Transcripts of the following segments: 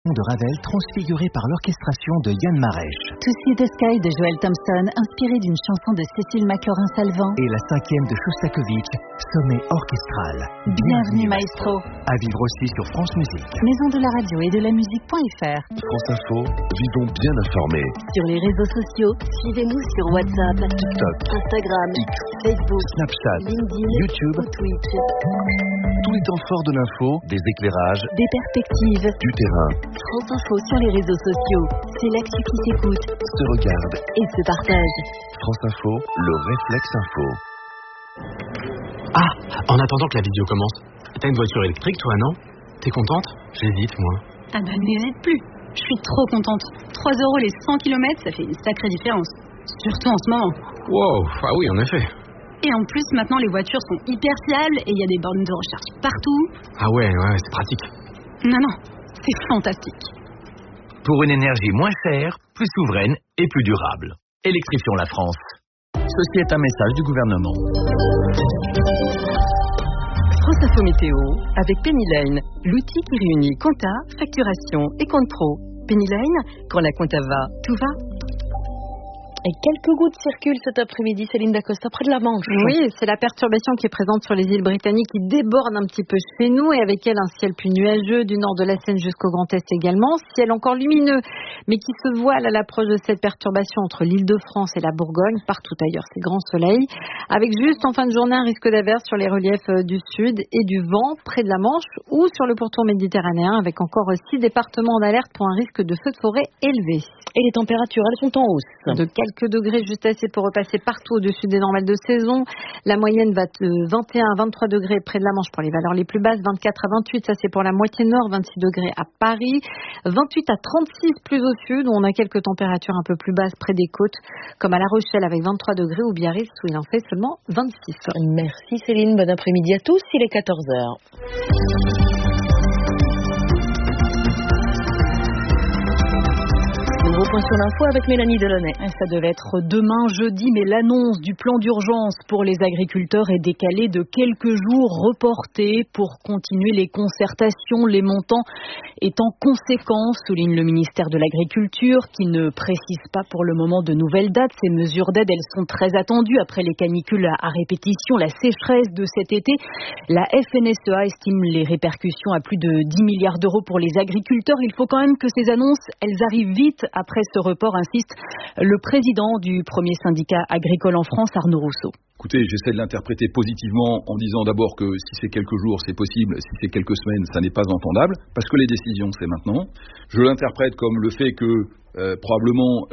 de Ravel transfiguré par l'orchestration de Yann Marèche. To See the Sky de Joel Thompson, inspiré d'une chanson de Cécile McLaurin-Salvant. Et la 5e de Shostakovich, Sommet orchestral. Bienvenue maestro. À vivre aussi sur France Musique. Maison de la radio et de la musique.fr. France Info, vivons bien informés. Sur les réseaux sociaux, suivez-nous sur WhatsApp, TikTok, Instagram, X, Facebook, Snapchat, LinkedIn, YouTube, Twitch. Tous les temps forts de l'info, des éclairages, des perspectives, du terrain. France Info sur les réseaux sociaux. C'est l'actu qui s'écoute, se regarde et se partage. France Info, le réflexe info. Ah, en attendant que la vidéo commence, t'as une voiture électrique toi, non? T'es contente? J'hésite, moi. Ah bah n'hésite plus, je suis trop contente. 3 € les 100 km, ça fait une sacrée différence. Surtout en ce moment. Wow, ah oui, en effet. Et en plus, maintenant, les voitures sont hyper fiables et il y a des bornes de recharge partout. Ah ouais, c'est pratique. Non, c'est fantastique. Pour une énergie moins chère, plus souveraine et plus durable. Électrifions la France. Ceci est un message du gouvernement. France Info Météo avec Penny Lane, l'outil qui réunit compta, facturation et compte pro. Penny Lane, quand la compta va, tout va. Et quelques gouttes circulent cet après-midi, Céline Dacosta, près de la Manche. Oui, c'est la perturbation qui est présente sur les îles britanniques, qui déborde un petit peu chez nous, et avec elle un ciel plus nuageux du nord de la Seine jusqu'au Grand Est également. Ciel encore lumineux, mais qui se voile à l'approche de cette perturbation entre l'Île-de-France et la Bourgogne. Partout ailleurs, c'est grand soleil. Avec juste en fin de journée un risque d'averse sur les reliefs du sud et du vent près de la Manche ou sur le pourtour méditerranéen, avec encore 6 départements en alerte pour un risque de feu de forêt élevé. Et les températures, elles sont en hausse. De quelques degrés, juste assez pour repasser partout au-dessus des normales de saison. La moyenne va de 21 à 23 degrés près de la Manche pour les valeurs les plus basses, 24 à 28, ça c'est pour la moitié nord, 26 degrés à Paris, 28 à 36 plus au sud, où on a quelques températures un peu plus basses près des côtes, comme à La Rochelle avec 23 degrés ou Biarritz où il en fait seulement 26. Merci Céline, bon après-midi à tous, il est 14h. Nouveau point sur l'info avec Mélanie Delaunay. Ça devait être demain jeudi, mais l'annonce du plan d'urgence pour les agriculteurs est décalée de quelques jours, reportée pour continuer les concertations. Les montants étant conséquents, souligne le ministère de l'Agriculture, qui ne précise pas pour le moment de nouvelles dates. Ces mesures d'aide, elles sont très attendues après les canicules à répétition, la sécheresse de cet été. La FNSEA estime les répercussions à plus de 10 milliards d'euros pour les agriculteurs. Il faut quand même que ces annonces, elles arrivent vite. Après ce report, insiste le président du premier syndicat agricole en France, Arnaud Rousseau. Écoutez, j'essaie de l'interpréter positivement en disant d'abord que si c'est quelques jours, c'est possible, si c'est quelques semaines, ça n'est pas entendable, parce que les décisions, c'est maintenant. Je l'interprète comme le fait que probablement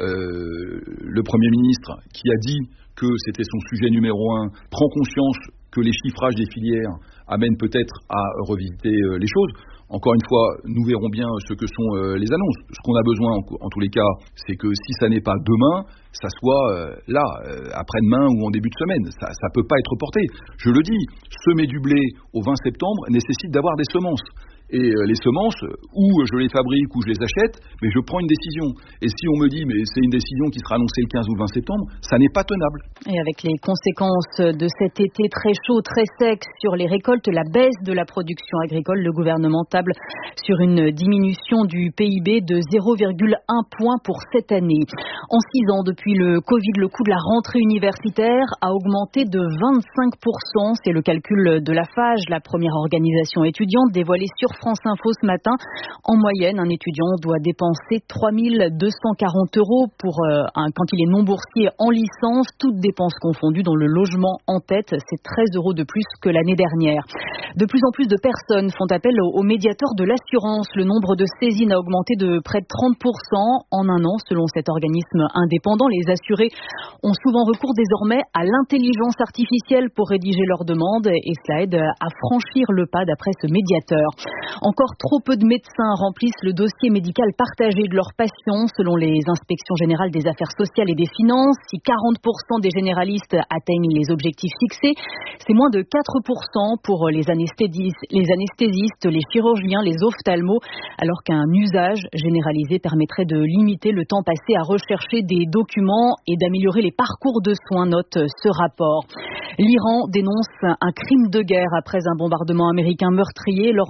le Premier ministre, qui a dit que c'était son sujet numéro 1, prend conscience que les chiffrages des filières amènent peut-être à revisiter les choses. Encore une fois, nous verrons bien ce que sont les annonces. Ce qu'on a besoin, en tous les cas, c'est que si ça n'est pas demain, ça soit là, après-demain ou en début de semaine. Ça ne peut pas être reporté. Je le dis, semer du blé au 20 septembre nécessite d'avoir des semences. Et les semences, ou je les fabrique ou je les achète, mais je prends une décision. Et si on me dit, mais c'est une décision qui sera annoncée le 15 ou le 20 septembre, ça n'est pas tenable. Et avec les conséquences de cet été très chaud, très sec sur les récoltes, la baisse de la production agricole, le gouvernement table sur une diminution du PIB de 0,1 point pour cette année. En 6 ans, depuis le Covid, le coût de la rentrée universitaire a augmenté de 25%. C'est le calcul de la FAGE, la première organisation étudiante, dévoilée sur France Info ce matin. En moyenne, un étudiant doit dépenser 3 240 € quand il est non boursier en licence, toutes dépenses confondues, dont le logement en tête. C'est 13 € de plus que l'année dernière. De plus en plus de personnes font appel au médiateur de l'assurance. Le nombre de saisines a augmenté de près de 30% en un an, selon cet organisme indépendant. Les assurés ont souvent recours désormais à l'intelligence artificielle pour rédiger leurs demandes et cela aide à franchir le pas d'après ce médiateur. Encore trop peu de médecins remplissent le dossier médical partagé de leurs patients, selon les inspections générales des affaires sociales et des finances. Si 40% des généralistes atteignent les objectifs fixés, c'est moins de 4% pour les anesthésistes, les chirurgiens, les ophtalmos, alors qu'un usage généralisé permettrait de limiter le temps passé à rechercher des documents et d'améliorer les parcours de soins, note ce rapport. L'Iran dénonce un crime de guerre après un bombardement américain meurtrier lors d'une série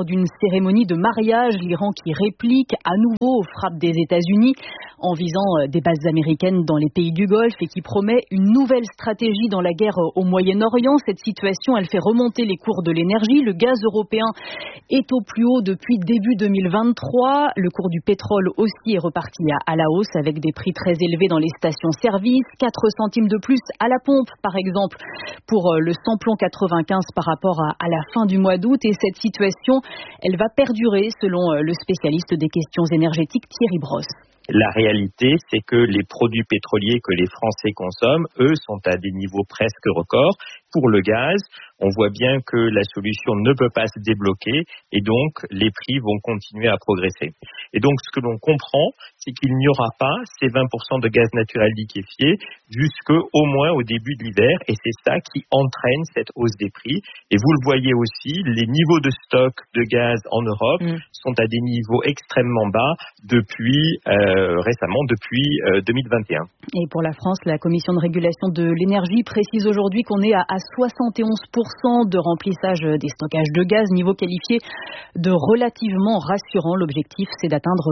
cérémonie de mariage, l'Iran qui réplique à nouveau aux frappes des États-Unis en visant des bases américaines dans les pays du Golfe et qui promet une nouvelle stratégie dans la guerre au Moyen-Orient. Cette situation, elle fait remonter les cours de l'énergie. Le gaz européen est au plus haut depuis début 2023. Le cours du pétrole aussi est reparti à la hausse avec des prix très élevés dans les stations-service. 4 centimes de plus à la pompe, par exemple, pour le samplon 95 par rapport à la fin du mois d'août. Et cette situation, elle va perdurer selon le spécialiste des questions énergétiques Thierry Brosse. La réalité, c'est que les produits pétroliers que les Français consomment, eux, sont à des niveaux presque records. Pour le gaz, on voit bien que la solution ne peut pas se débloquer et donc les prix vont continuer à progresser. Et donc ce que l'on comprend, c'est qu'il n'y aura pas ces 20% de gaz naturel liquéfié jusqu'au moins au début de l'hiver et c'est ça qui entraîne cette hausse des prix. Et vous le voyez aussi, les niveaux de stock de gaz en Europe sont à des niveaux extrêmement bas depuis récemment, depuis 2021. Et pour la France, la Commission de régulation de l'énergie précise aujourd'hui qu'on est à 71% de remplissage des stockages de gaz, niveau qualifié de relativement rassurant. L'objectif, c'est d'atteindre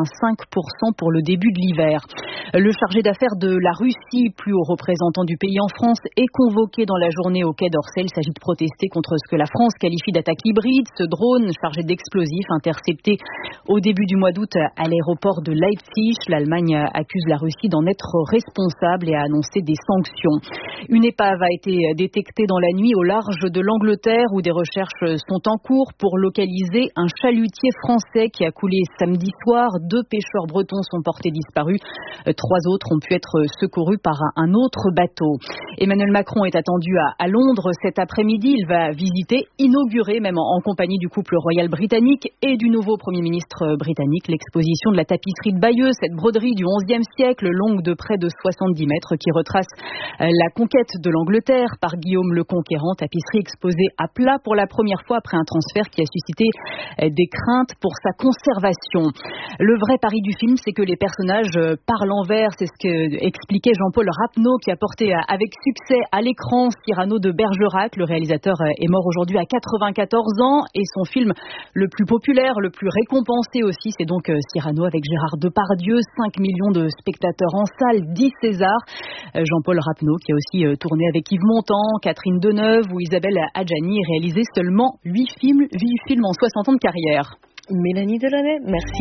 85% pour le début de l'hiver. Le chargé d'affaires de la Russie, plus haut représentant du pays en France, est convoqué dans la journée au Quai d'Orsay. Il s'agit de protester contre ce que la France qualifie d'attaque hybride. Ce drone chargé d'explosifs intercepté au début du mois d'août à l'aéroport de Leipzig. L'Allemagne accuse la Russie d'en être responsable et a annoncé des sanctions. Une épave a été détectée dans la nuit au large de l'Angleterre où des recherches sont en cours pour localiser un chalutier français qui a coulé samedi soir. 2 pêcheurs bretons sont portés disparus. 3 autres ont pu être secourus par un autre bateau. Emmanuel Macron est attendu à Londres cet après-midi. Il va inaugurer même en compagnie du couple royal britannique et du nouveau Premier ministre britannique, l'exposition de la tapisserie de Bayeux, cette broderie du XIe siècle, longue de près de 70 mètres, qui retrace la conquête de l'Angleterre par Guillaume le Conquérant, tapisserie exposée à plat pour la première fois après un transfert qui a suscité des craintes pour sa conservation. Le vrai pari du film, c'est que les personnages parlent en vers, c'est ce que expliquait Jean-Paul Rapneau qui a porté avec succès à l'écran Cyrano de Bergerac. Le réalisateur est mort aujourd'hui à 94 ans et son film le plus populaire, le plus récompensé aussi, c'est donc Cyrano avec Gérard Depardieu, 5 millions de spectateurs en salle, 10 Césars. Jean-Paul Rapneau qui a aussi tourné avec Yves Montand, Catherine Deneuve ou Isabelle Adjani, réalisé seulement 8 films en 60 ans de carrière. Mélanie Delaunay, merci.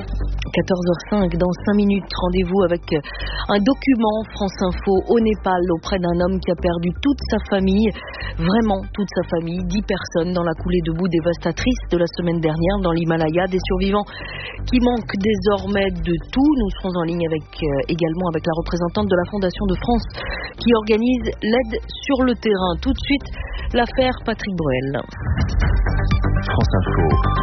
14h05, dans 5 minutes, rendez-vous avec un document France Info au Népal auprès d'un homme qui a perdu toute sa famille, vraiment toute sa famille, 10 personnes dans la coulée de boue dévastatrice de la semaine dernière dans l'Himalaya, des survivants qui manquent désormais de tout. Nous serons en ligne également avec la représentante de la Fondation de France qui organise l'aide sur le terrain. Tout de suite, l'affaire Patrick Bruel. France Info.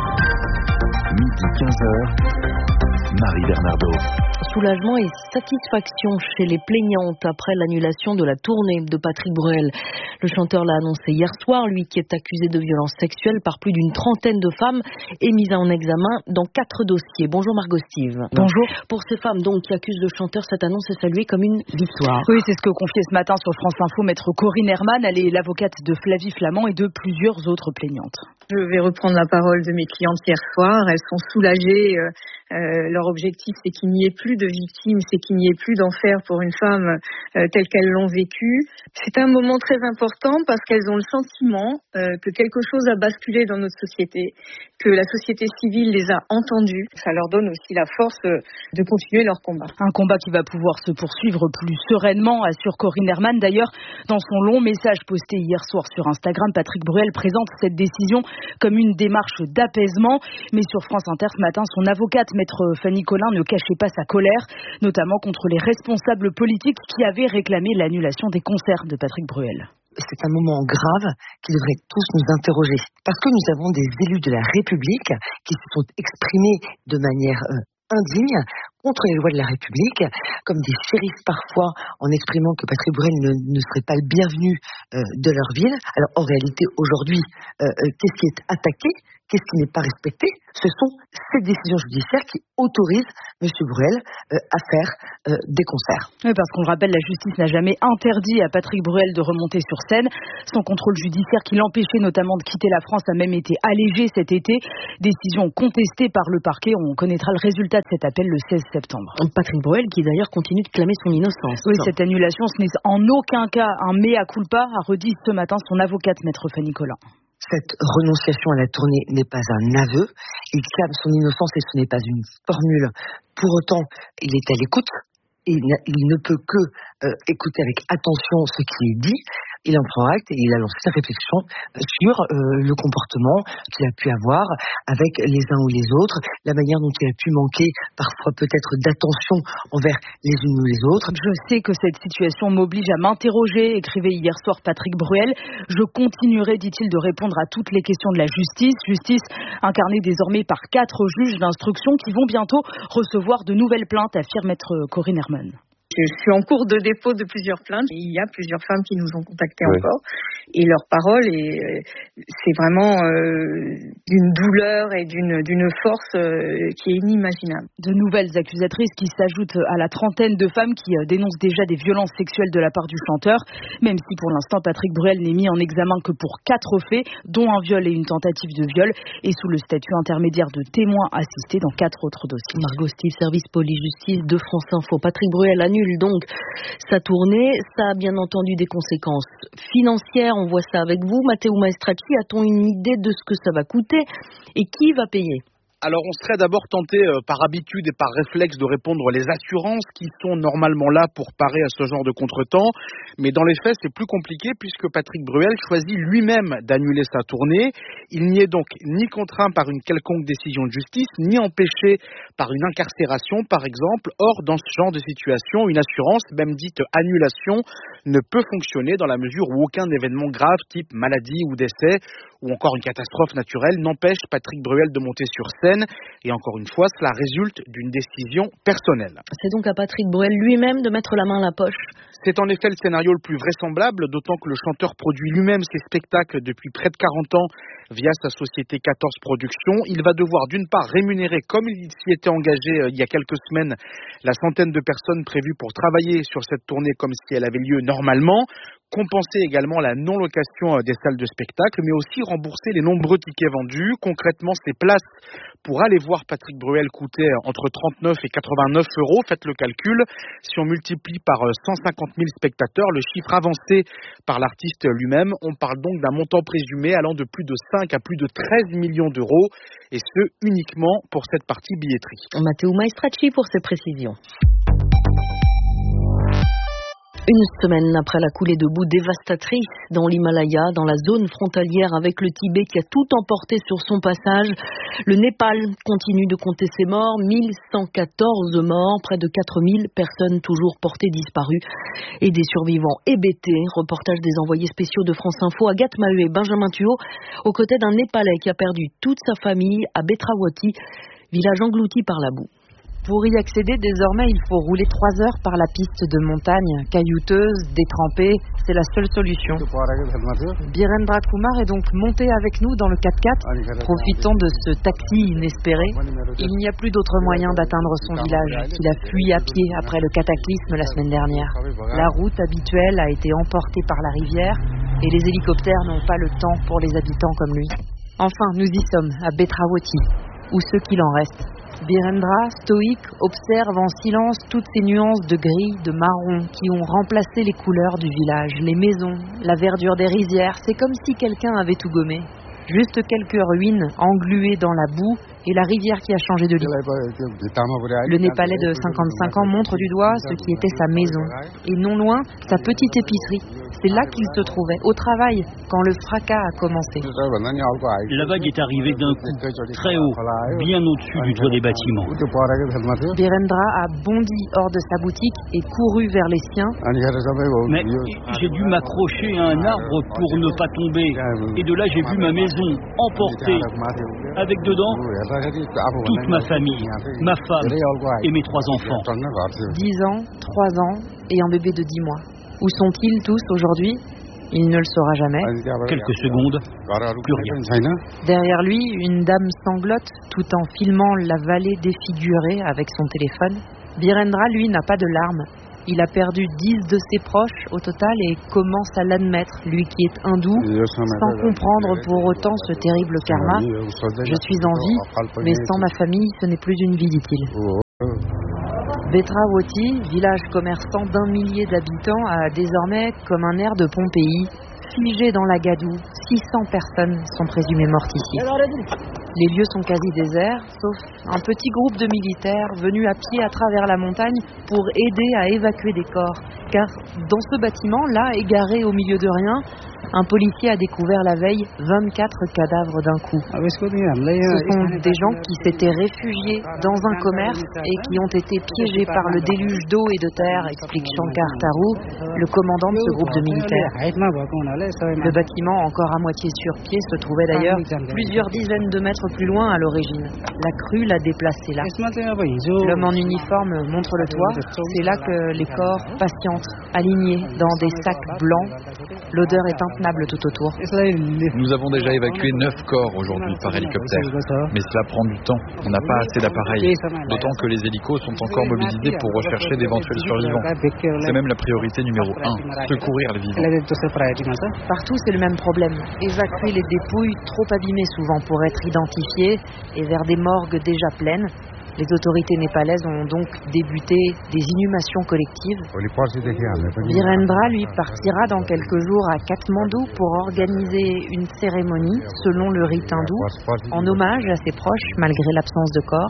Midi 15h, Marie Bernardo. Soulagement et satisfaction chez les plaignantes après l'annulation de la tournée de Patrick Bruel. Le chanteur l'a annoncé hier soir, lui qui est accusé de violences sexuelles par plus d'une trentaine de femmes et mis en examen dans 4 dossiers. Bonjour Margot Steve. Bonjour. Pour ces femmes donc qui accusent le chanteur, cette annonce est saluée comme une victoire. Oui, c'est ce que confiait ce matin sur France Info maître Corinne Herman. Elle est l'avocate de Flavie Flament et de plusieurs autres plaignantes. Je vais reprendre la parole de mes clientes hier soir. Elles sont soulagées. Leur objectif, c'est qu'il n'y ait plus de victimes, c'est qu'il n'y ait plus d'enfer pour une femme telle qu'elles l'ont vécu. C'est un moment très important parce qu'elles ont le sentiment que quelque chose a basculé dans notre société, que la société civile les a entendues. Ça leur donne aussi la force de continuer leur combat. Un combat qui va pouvoir se poursuivre plus sereinement, assure Corinne Herman. D'ailleurs, dans son long message posté hier soir sur Instagram, Patrick Bruel présente cette décision comme une démarche d'apaisement. Mais sur France Inter ce matin, son avocate, maître Fanny Collin, ne cachait pas sa colère, notamment contre les responsables politiques qui avaient réclamé l'annulation des concerts de Patrick Bruel. C'est un moment grave qui devrait tous nous interroger. Parce que nous avons des élus de la République qui se sont exprimés de manière indigne contre les lois de la République, comme des shérifs parfois, en exprimant que Patrick Bruel ne serait pas le bienvenu de leur ville. Alors en réalité, aujourd'hui, qu'est-ce qui est attaqué ? qu'est-ce qui n'est pas respecté? Ce sont ces décisions judiciaires qui autorisent M. Bruel à faire des concerts. Oui, parce qu'on le rappelle, la justice n'a jamais interdit à Patrick Bruel de remonter sur scène. Son contrôle judiciaire qui l'empêchait notamment de quitter la France a même été allégé cet été. Décision contestée par le parquet. On connaîtra le résultat de cet appel le 16 septembre. Patrick Bruel qui d'ailleurs continue de clamer son innocence. Oui, cette annulation, ce n'est en aucun cas un mea culpa, a redit ce matin son avocate, maître Fanny Collin. Cette renonciation à la tournée n'est pas un aveu. Il clame son innocence et ce n'est pas une formule. Pour autant, il est à l'écoute. Il ne peut que écouter avec attention ce qui est dit. Il en prend acte et il a lancé sa réflexion sur le comportement qu'il a pu avoir avec les uns ou les autres, la manière dont il a pu manquer parfois peut-être d'attention envers les unes ou les autres. Je sais que cette situation m'oblige à m'interroger, écrivait hier soir Patrick Bruel. Je continuerai, dit-il, de répondre à toutes les questions de la justice. Justice incarnée désormais par 4 juges d'instruction qui vont bientôt recevoir de nouvelles plaintes, affirme maître Corinne Herman. Je suis en cours de dépôt de plusieurs plaintes. Il y a plusieurs femmes qui nous ont contactés encore. Et leur parole, c'est vraiment d'une douleur et d'une force qui est inimaginable. De nouvelles accusatrices qui s'ajoutent à la trentaine de femmes qui dénoncent déjà des violences sexuelles de la part du chanteur. Même si pour l'instant, Patrick Bruel n'est mis en examen que pour 4 faits, dont un viol et une tentative de viol, et sous le statut intermédiaire de témoin assisté dans 4 autres dossiers. Margot Steve, service police-justice de France Info. Patrick Bruel annule donc sa tournée. Ça a bien entendu des conséquences financières. On voit ça avec vous. Matteo Maestracchi, a-t-on une idée de ce que ça va coûter et qui va payer? Alors on serait d'abord tenté par habitude et par réflexe de répondre les assurances qui sont normalement là pour parer à ce genre de contretemps. Mais dans les faits, c'est plus compliqué puisque Patrick Bruel choisit lui-même d'annuler sa tournée. Il n'y est donc ni contraint par une quelconque décision de justice, ni empêché par une incarcération par exemple. Or, dans ce genre de situation, une assurance, même dite annulation, ne peut fonctionner dans la mesure où aucun événement grave type maladie ou décès ou encore une catastrophe naturelle n'empêche Patrick Bruel de monter sur scène. Et encore une fois, cela résulte d'une décision personnelle. C'est donc à Patrick Bruel lui-même de mettre la main à la poche. C'est en effet le scénario le plus vraisemblable, d'autant que le chanteur produit lui-même ses spectacles depuis près de 40 ans via sa société 14 Productions. Il va devoir d'une part rémunérer, comme il s'y était engagé il y a quelques semaines, la centaine de personnes prévues pour travailler sur cette tournée comme si elle avait lieu normalement, compenser également la non-location des salles de spectacle, mais aussi rembourser les nombreux tickets vendus. Concrètement, ces places pour aller voir Patrick Bruel coûtaient entre 39 et 89 euros. Faites le calcul. Si on multiplie par 150 000 spectateurs, le chiffre avancé par l'artiste lui-même, on parle donc d'un montant présumé allant de plus de 5 à plus de 13 millions d'euros, et ce uniquement pour cette partie billetterie. Matteo Maestracchi pour ses précisions. Une semaine après la coulée de boue dévastatrice dans l'Himalaya, dans la zone frontalière avec le Tibet qui a tout emporté sur son passage, le Népal continue de compter ses morts, 1114 morts, près de 4000 personnes toujours portées disparues et des survivants hébétés. Reportage des envoyés spéciaux de France Info, Agathe Maheu et Benjamin Thuot, aux côtés d'un Népalais qui a perdu toute sa famille à Betrawati, village englouti par la boue. Pour y accéder, désormais, il faut rouler 3 heures par la piste de montagne, caillouteuse, détrempée. C'est la seule solution. Birendra Kumar est donc monté avec nous dans le 4x4, profitant de ce taxi inespéré. Il n'y a plus d'autre moyen d'atteindre son village qu'il a fui à pied après le cataclysme la semaine dernière. La route habituelle a été emportée par la rivière et les hélicoptères n'ont pas le temps pour les habitants comme lui. Enfin, nous y sommes, à Betrawati, ou ce qu'il en reste. Birendra, stoïque, observe en silence toutes ces nuances de gris, de marron qui ont remplacé les couleurs du village, les maisons, la verdure des rizières. C'est comme si quelqu'un avait tout gommé. Juste quelques ruines engluées dans la boue et la rivière qui a changé de lit. Le Népalais de 55 ans montre du doigt ce qui était sa maison. Et non loin, sa petite épicerie. C'est là qu'il se trouvait, au travail, quand le fracas a commencé. La vague est arrivée d'un coup, très haut, bien au-dessus du toit des bâtiments. Birendra a bondi hors de sa boutique et couru vers les siens. Mais j'ai dû m'accrocher à un arbre pour ne pas tomber. Et de là, j'ai vu ma maison emportée, avec dedans toute ma famille, ma femme et mes 3 enfants. 10 ans, 3 ans et un bébé de 10 mois. Où sont-ils tous aujourd'hui ? Il ne le saura jamais. Quelques secondes, plus rien. Derrière lui, une dame sanglote tout en filmant la vallée défigurée avec son téléphone. Virendra, lui, n'a pas de larmes. Il a perdu 10 de ses proches au total et commence à l'admettre, lui qui est hindou, sans comprendre pour autant ce terrible karma. Je suis en vie, mais sans ma famille, ce n'est plus une vie, dit-il. Vetravoti, village commerçant d'1 millier d'habitants, a désormais comme un air de Pompéi. Figé dans la gadoue, 600 personnes sont présumées mortes ici. Les lieux sont quasi déserts, sauf un petit groupe de militaires venus à pied à travers la montagne pour aider à évacuer des corps. Car dans ce bâtiment, là, égaré au milieu de rien, un policier a découvert la veille 24 cadavres d'un coup. Ce sont des gens qui s'étaient réfugiés dans un commerce et qui ont été piégés par le déluge d'eau et de terre, explique Shankar Taru, le commandant de ce groupe de militaires. Le bâtiment, encore à moitié sur pied, se trouvait d'ailleurs plusieurs dizaines de mètres plus loin à l'origine. La crue l'a déplacé là. L'homme en uniforme montre le toit. C'est là que les corps patientent, alignés dans des sacs blancs. L'odeur est intenable tout autour. Nous avons déjà évacué 9 corps aujourd'hui par hélicoptère. Mais cela prend du temps. On n'a pas assez d'appareils. D'autant que les hélicos sont encore mobilisés pour rechercher d'éventuels survivants. C'est même la priorité numéro 1, secourir les vivants. Partout, c'est le même problème. Évacuer les dépouilles trop abîmées souvent pour être identifiées et vers des morgues déjà pleines. Les autorités népalaises ont donc débuté des inhumations collectives. Virendra, lui, partira dans quelques jours à Katmandou pour organiser une cérémonie, selon le rite hindou, en hommage à ses proches, malgré l'absence de corps.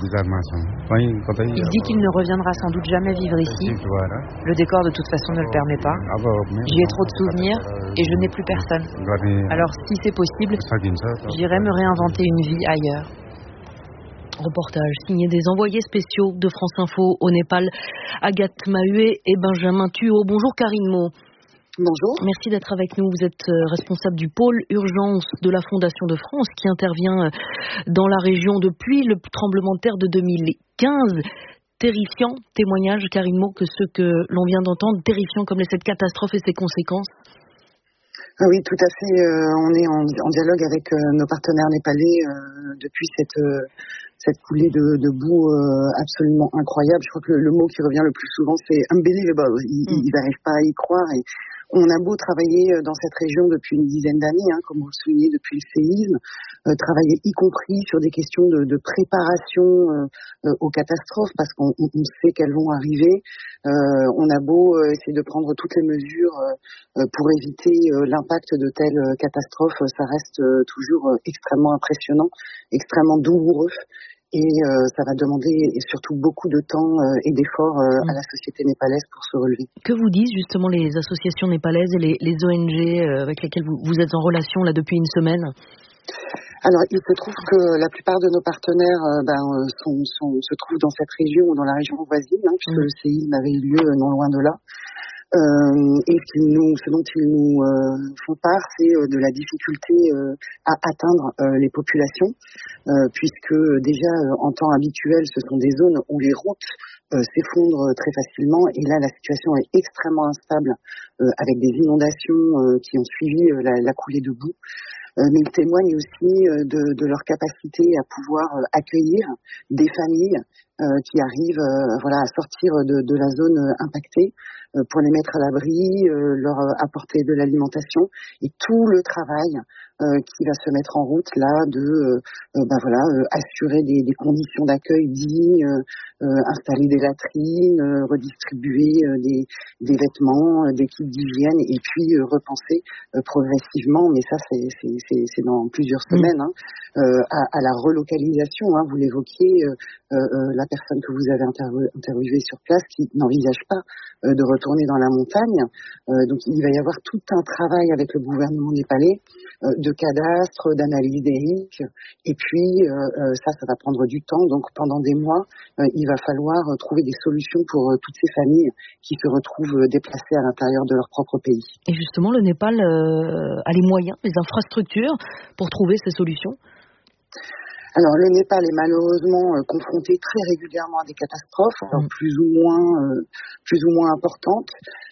Il dit qu'il ne reviendra sans doute jamais vivre ici. Le décor, de toute façon, ne le permet pas. J'y ai trop de souvenirs et je n'ai plus personne. Alors, si c'est possible, j'irai me réinventer une vie ailleurs. Reportage signé des envoyés spéciaux de France Info au Népal, Agathe Mahué et Benjamin Thuot. Bonjour Karine Mo. Bonjour. Merci d'être avec nous. Vous êtes responsable du pôle urgence de la Fondation de France qui intervient dans la région depuis le tremblement de terre de 2015. Terrifiant témoignage, Karine Mo, que ceux que l'on vient d'entendre, terrifiant comme cette catastrophe et ses conséquences. Ah oui, tout à fait. On est en dialogue avec nos partenaires népalais depuis cette coulée de boue absolument incroyable. Je crois que le mot qui revient le plus souvent, c'est unbelievable. Ils n'arrivent pas à y croire. Et on a beau travailler dans cette région depuis une dizaine d'années, comme vous le soulignez, depuis le séisme, travailler y compris sur des questions de préparation aux catastrophes, parce qu'on sait qu'elles vont arriver. On a beau essayer de prendre toutes les mesures pour éviter l'impact de telles catastrophes, ça reste toujours extrêmement impressionnant, extrêmement douloureux. Et ça va demander surtout beaucoup de temps et d'efforts à la société népalaise pour se relever. Que vous disent justement les associations népalaises et les ONG avec lesquelles vous êtes en relation là depuis une semaine ? Alors, il se trouve que la plupart de nos partenaires se trouvent dans cette région ou dans la région voisine, puisque le séisme avait eu lieu non loin de là. Et ce dont ils nous font part, c'est de la difficulté à atteindre les populations, puisque déjà en temps habituel, ce sont des zones où les routes s'effondrent très facilement, et là la situation est extrêmement instable, avec des inondations qui ont suivi la coulée de boue. Mais ils témoignent aussi de leur capacité à pouvoir accueillir des familles qui arrivent à sortir de la zone impactée pour les mettre à l'abri, leur apporter de l'alimentation, et tout le travail qui va se mettre en route là assurer des conditions d'accueil dignes, installer des latrines, redistribuer des vêtements, des kits d'hygiène, et puis repenser progressivement, mais ça c'est dans plusieurs semaines, à la relocalisation. Vous l'évoquiez, la personne que vous avez interviewée sur place qui n'envisage pas de retourner dans la montagne. Donc il va y avoir tout un travail avec le gouvernement népalais de cadastre, d'analyse des risques, et puis ça va prendre du temps. Donc pendant des mois, il va falloir trouver des solutions pour toutes ces familles qui se retrouvent déplacées à l'intérieur de leur propre pays. Et justement, le Népal a les moyens, les infrastructures pour trouver ces solutions ? Alors le Népal est malheureusement confronté très régulièrement à des catastrophes, plus ou moins importantes.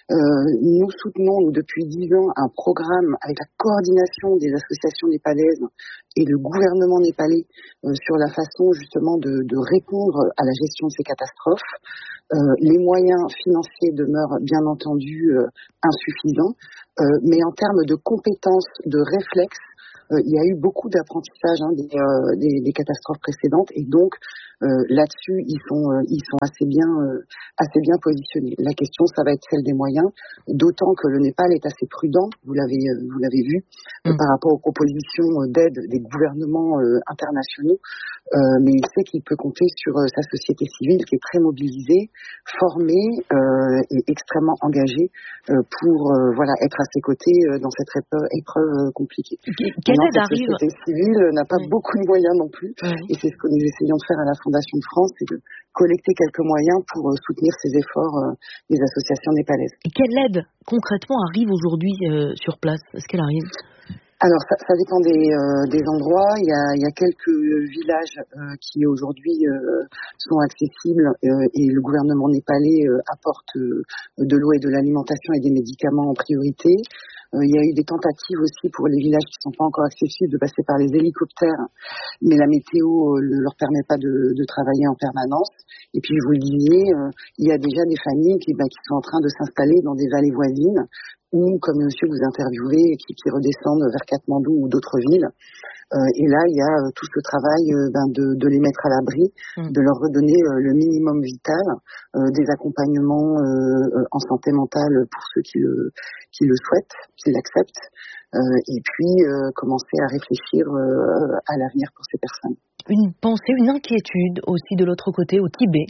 Nous soutenons depuis 10 ans un programme avec la coordination des associations népalaises et le gouvernement népalais sur la façon justement de répondre à la gestion de ces catastrophes. Les moyens financiers demeurent bien entendu insuffisants, mais en termes de compétences, de réflexes, il y a eu beaucoup d'apprentissage des catastrophes précédentes et donc là-dessus ils sont assez bien positionnés. La question ça va être celle des moyens, d'autant que le Népal est assez prudent, vous l'avez vu, par rapport aux propositions d'aide des gouvernements internationaux, mais il sait qu'il peut compter sur sa société civile qui est très mobilisée, formée et extrêmement engagée pour être à ses côtés dans cette épreuve compliquée. Cette société civile n'a pas beaucoup de moyens non plus, et c'est ce que nous essayons de faire à la Fondation de France, c'est de collecter quelques moyens pour soutenir ces efforts des associations népalaises. Et quelle aide concrètement arrive aujourd'hui sur place? Est-ce qu'elle arrive? Alors ça dépend des endroits. Il y a quelques villages qui aujourd'hui sont accessibles et le gouvernement népalais apporte de l'eau et de l'alimentation et des médicaments en priorité. Il y a eu des tentatives aussi pour les villages qui ne sont pas encore accessibles de passer par les hélicoptères, mais la météo ne leur permet pas de travailler en permanence. Et puis, vous le disiez, il y a déjà des familles qui sont en train de s'installer dans des vallées voisines ou, comme monsieur vous interviewez, qui redescendent vers Katmandou ou d'autres villes. Et là, il y a tout ce travail de les mettre à l'abri, de leur redonner le minimum vital, des accompagnements en santé mentale pour ceux qui le souhaitent, qui l'acceptent, et puis commencer à réfléchir à l'avenir pour ces personnes. Une pensée, une inquiétude aussi de l'autre côté, au Tibet.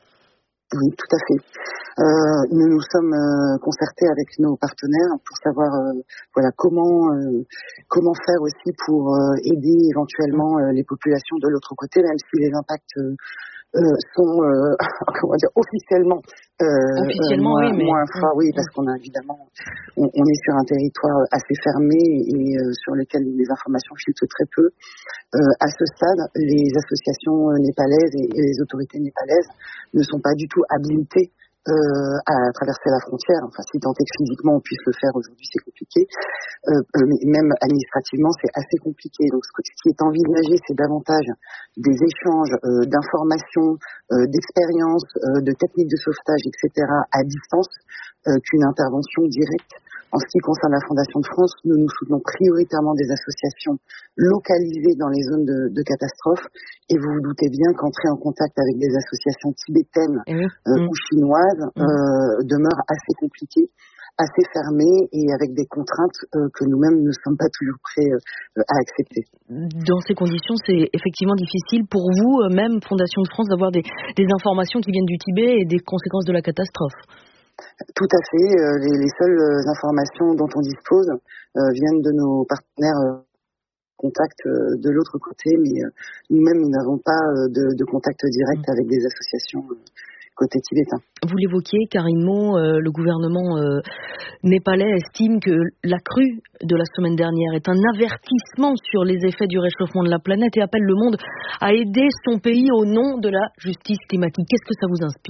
Oui, tout à fait. Nous nous sommes concertés avec nos partenaires pour savoir comment faire aussi pour aider éventuellement les populations de l'autre côté, même si les impacts sont officiellement moins forts, oui, parce qu'on a évidemment on est sur un territoire assez fermé et sur lequel les informations filtrent très peu. À ce stade, les associations népalaises et les autorités népalaises ne sont pas du tout habilitées à traverser la frontière. Enfin, si tant est que physiquement on puisse le faire aujourd'hui, c'est compliqué. Mais même administrativement, c'est assez compliqué. Donc, ce qui est envisagé, c'est davantage des échanges d'informations, d'expériences, de techniques de sauvetage, etc., à distance, qu'une intervention directe. En ce qui concerne la Fondation de France, nous soutenons prioritairement des associations localisées dans les zones de catastrophe. Et vous vous doutez bien qu'entrer en contact avec des associations tibétaines ou chinoises demeure assez compliqué, assez fermé et avec des contraintes que nous-mêmes ne sommes pas toujours prêts à accepter. Dans ces conditions, c'est effectivement difficile pour vous, même Fondation de France, d'avoir des informations qui viennent du Tibet et des conséquences de la catastrophe. Tout à fait. Les seules informations dont on dispose viennent de nos partenaires contact de l'autre côté, mais nous-mêmes, nous n'avons pas de contact direct avec des associations côté tibétain. Vous l'évoquiez, Karine Mo, le gouvernement népalais estime que la crue de la semaine dernière est un avertissement sur les effets du réchauffement de la planète et appelle le monde à aider son pays au nom de la justice climatique. Qu'est-ce que ça vous inspire ?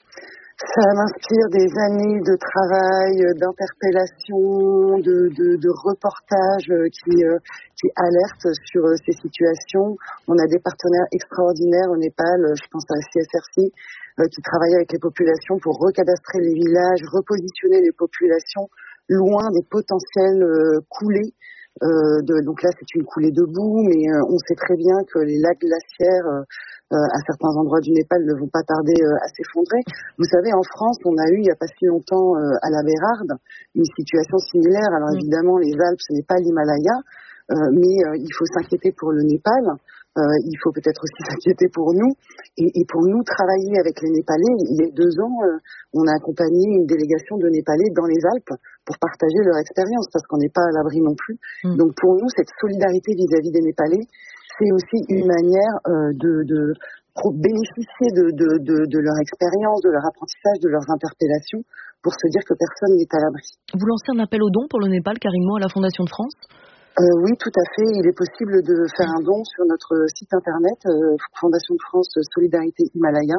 Ça m'inspire des années de travail, d'interpellation, de reportages qui alertent sur ces situations. On a des partenaires extraordinaires au Népal, je pense à la CSRC, qui travaillent avec les populations pour recadastrer les villages, repositionner les populations loin des potentielles coulées. Donc là, c'est une coulée de boue, mais on sait très bien que les lacs glaciaires à certains endroits du Népal ne vont pas tarder à s'effondrer. Vous savez, en France, on a eu il n'y a pas si longtemps à la Bérarde une situation similaire. Alors évidemment, les Alpes, ce n'est pas l'Himalaya, mais il faut s'inquiéter pour le Népal. Il faut peut-être aussi s'inquiéter pour nous. Et pour nous, travailler avec les Népalais, il y a 2 ans, on a accompagné une délégation de Népalais dans les Alpes pour partager leur expérience, parce qu'on n'est pas à l'abri non plus. Donc pour nous, cette solidarité vis-à-vis des Népalais, c'est aussi une manière de bénéficier de leur expérience, de leur apprentissage, de leurs interpellations, pour se dire que personne n'est à l'abri. Vous lancez un appel aux dons pour le Népal, Karine Mo, à la Fondation de France ? Oui, tout à fait. Il est possible de faire un don sur notre site internet, Fondation de France Solidarité Himalaya.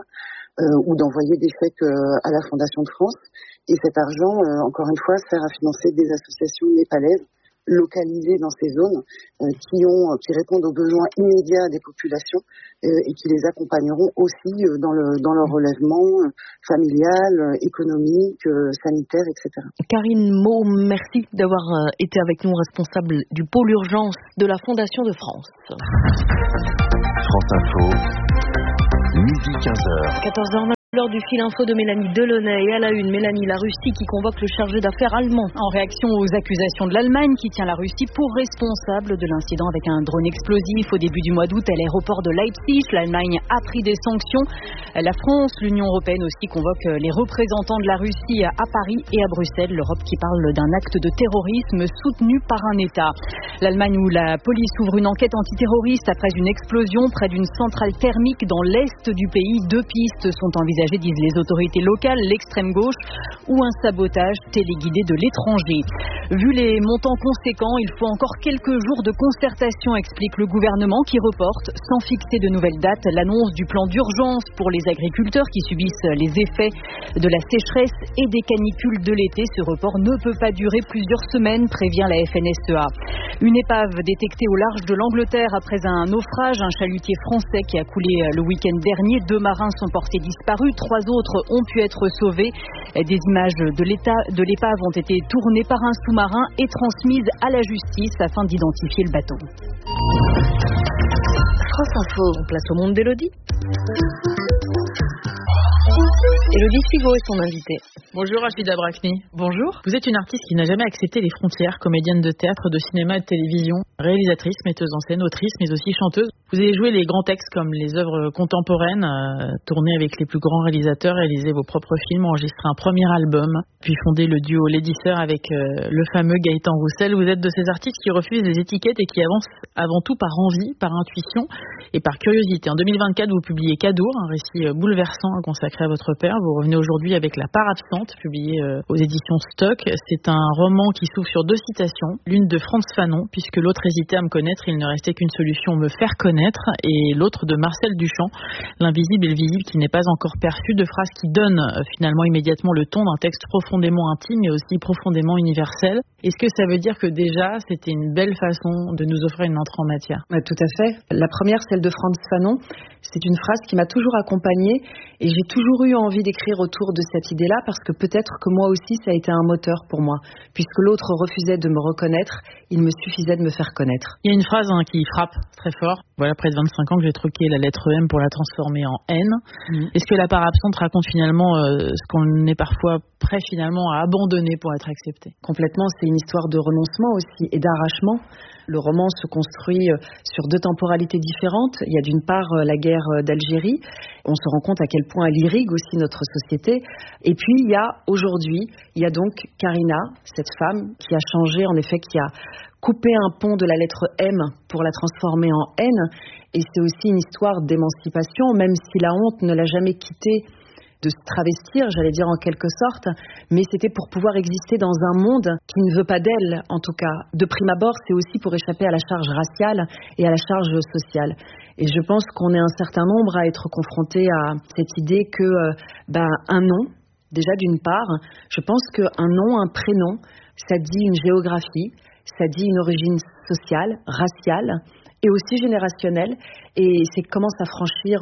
ou d'envoyer des chèques à la Fondation de France. Et cet argent, encore une fois, sert à financer des associations népalaises localisées dans ces zones qui répondent aux besoins immédiats des populations et qui les accompagneront aussi dans leur relèvement familial, économique, sanitaire, etc. Karine Meaux, merci d'avoir été avec nous, responsable du pôle urgence de la Fondation de France. France Info, midi 15h. 14h. L'heure du fil info de Mélanie Delaunay et à la une, Mélanie, la Russie qui convoque le chargé d'affaires allemand. En réaction aux accusations de l'Allemagne qui tient la Russie pour responsable de l'incident avec un drone explosif au début du mois d'août à l'aéroport de Leipzig. L'Allemagne a pris des sanctions. La France, l'Union européenne aussi convoque les représentants de la Russie à Paris et à Bruxelles. L'Europe qui parle d'un acte de terrorisme soutenu par un État. L'Allemagne où la police ouvre une enquête antiterroriste après une explosion près d'une centrale thermique dans l'est du pays. 2 pistes sont envisagées, disent les autorités locales, l'extrême gauche ou un sabotage téléguidé de l'étranger. Vu les montants conséquents, il faut encore quelques jours de concertation, explique le gouvernement qui reporte, sans fixer de nouvelles dates, l'annonce du plan d'urgence pour les agriculteurs qui subissent les effets de la sécheresse et des canicules de l'été. Ce report ne peut pas durer plusieurs semaines, prévient la FNSEA. Une épave détectée au large de l'Angleterre après un naufrage, un chalutier français qui a coulé le week-end dernier. 2 marins sont portés disparus, 3 autres ont pu être sauvés. Des images de l'épave ont été tournées par un sous-marin et transmises à la justice afin d'identifier le bateau. France Info, on place au monde d'Élodie. Élodie Figo est son invitée. Bonjour Rachida Brakni. Bonjour. Vous êtes une artiste qui n'a jamais accepté les frontières, comédienne de théâtre, de cinéma et de télévision, réalisatrice, metteuse en scène, autrice, mais aussi chanteuse. Vous avez joué les grands textes comme les œuvres contemporaines, tourné avec les plus grands réalisateurs, réalisé vos propres films, enregistré un premier album, puis fondé le duo Lady Sœur avec le fameux Gaëtan Roussel. Vous êtes de ces artistes qui refusent les étiquettes et qui avancent avant tout par envie, par intuition et par curiosité. En 2024, vous publiez Cadour, un récit bouleversant consacré à votre père. Vous revenez aujourd'hui avec La part absente, publié aux éditions Stock. C'est un roman qui s'ouvre sur 2 citations, l'une de Frantz Fanon, puisque l'autre hésitait à me connaître, il ne restait qu'une solution, me faire connaître, et l'autre de Marcel Duchamp, l'invisible et le visible qui n'est pas encore perçu, 2 phrases qui donnent finalement immédiatement le ton d'un texte profondément intime mais aussi profondément universel. Est-ce que ça veut dire que déjà c'était une belle façon de nous offrir une entrée en matière? Tout à fait. La première, celle de Frantz Fanon, c'est une phrase qui m'a toujours accompagnée et j'ai toujours eu envie d'écrire autour de cette idée-là parce que peut-être que moi aussi ça a été un moteur pour moi. Puisque l'autre refusait de me reconnaître, il me suffisait de me faire connaître. Il y a une phrase qui frappe très fort. Voilà, près de 25 ans que j'ai truqué la lettre M pour la transformer en N. Est-ce que La part absente raconte finalement ce qu'on est parfois prêt finalement à abandonner pour être accepté? Complètement, c'est une histoire de renoncement aussi et d'arrachement. Le roman se construit sur 2 temporalités différentes. Il y a d'une part la guerre d'Algérie. On se rend compte à quel point elle irrigue aussi notre société. Et puis il y a aujourd'hui, il y a donc Karina, cette femme qui a changé, en effet, qui a coupé un pont de la lettre M pour la transformer en N. Et c'est aussi une histoire d'émancipation, même si la honte ne l'a jamais quittée de se travestir, j'allais dire en quelque sorte, mais c'était pour pouvoir exister dans un monde qui ne veut pas d'elle, en tout cas. De prime abord, c'est aussi pour échapper à la charge raciale et à la charge sociale. Et je pense qu'on est un certain nombre à être confrontés à cette idée que un nom, déjà d'une part, je pense qu'un nom, un prénom, ça dit une géographie, ça dit une origine sociale, raciale, et aussi générationnelle, et c'est comment s'affranchir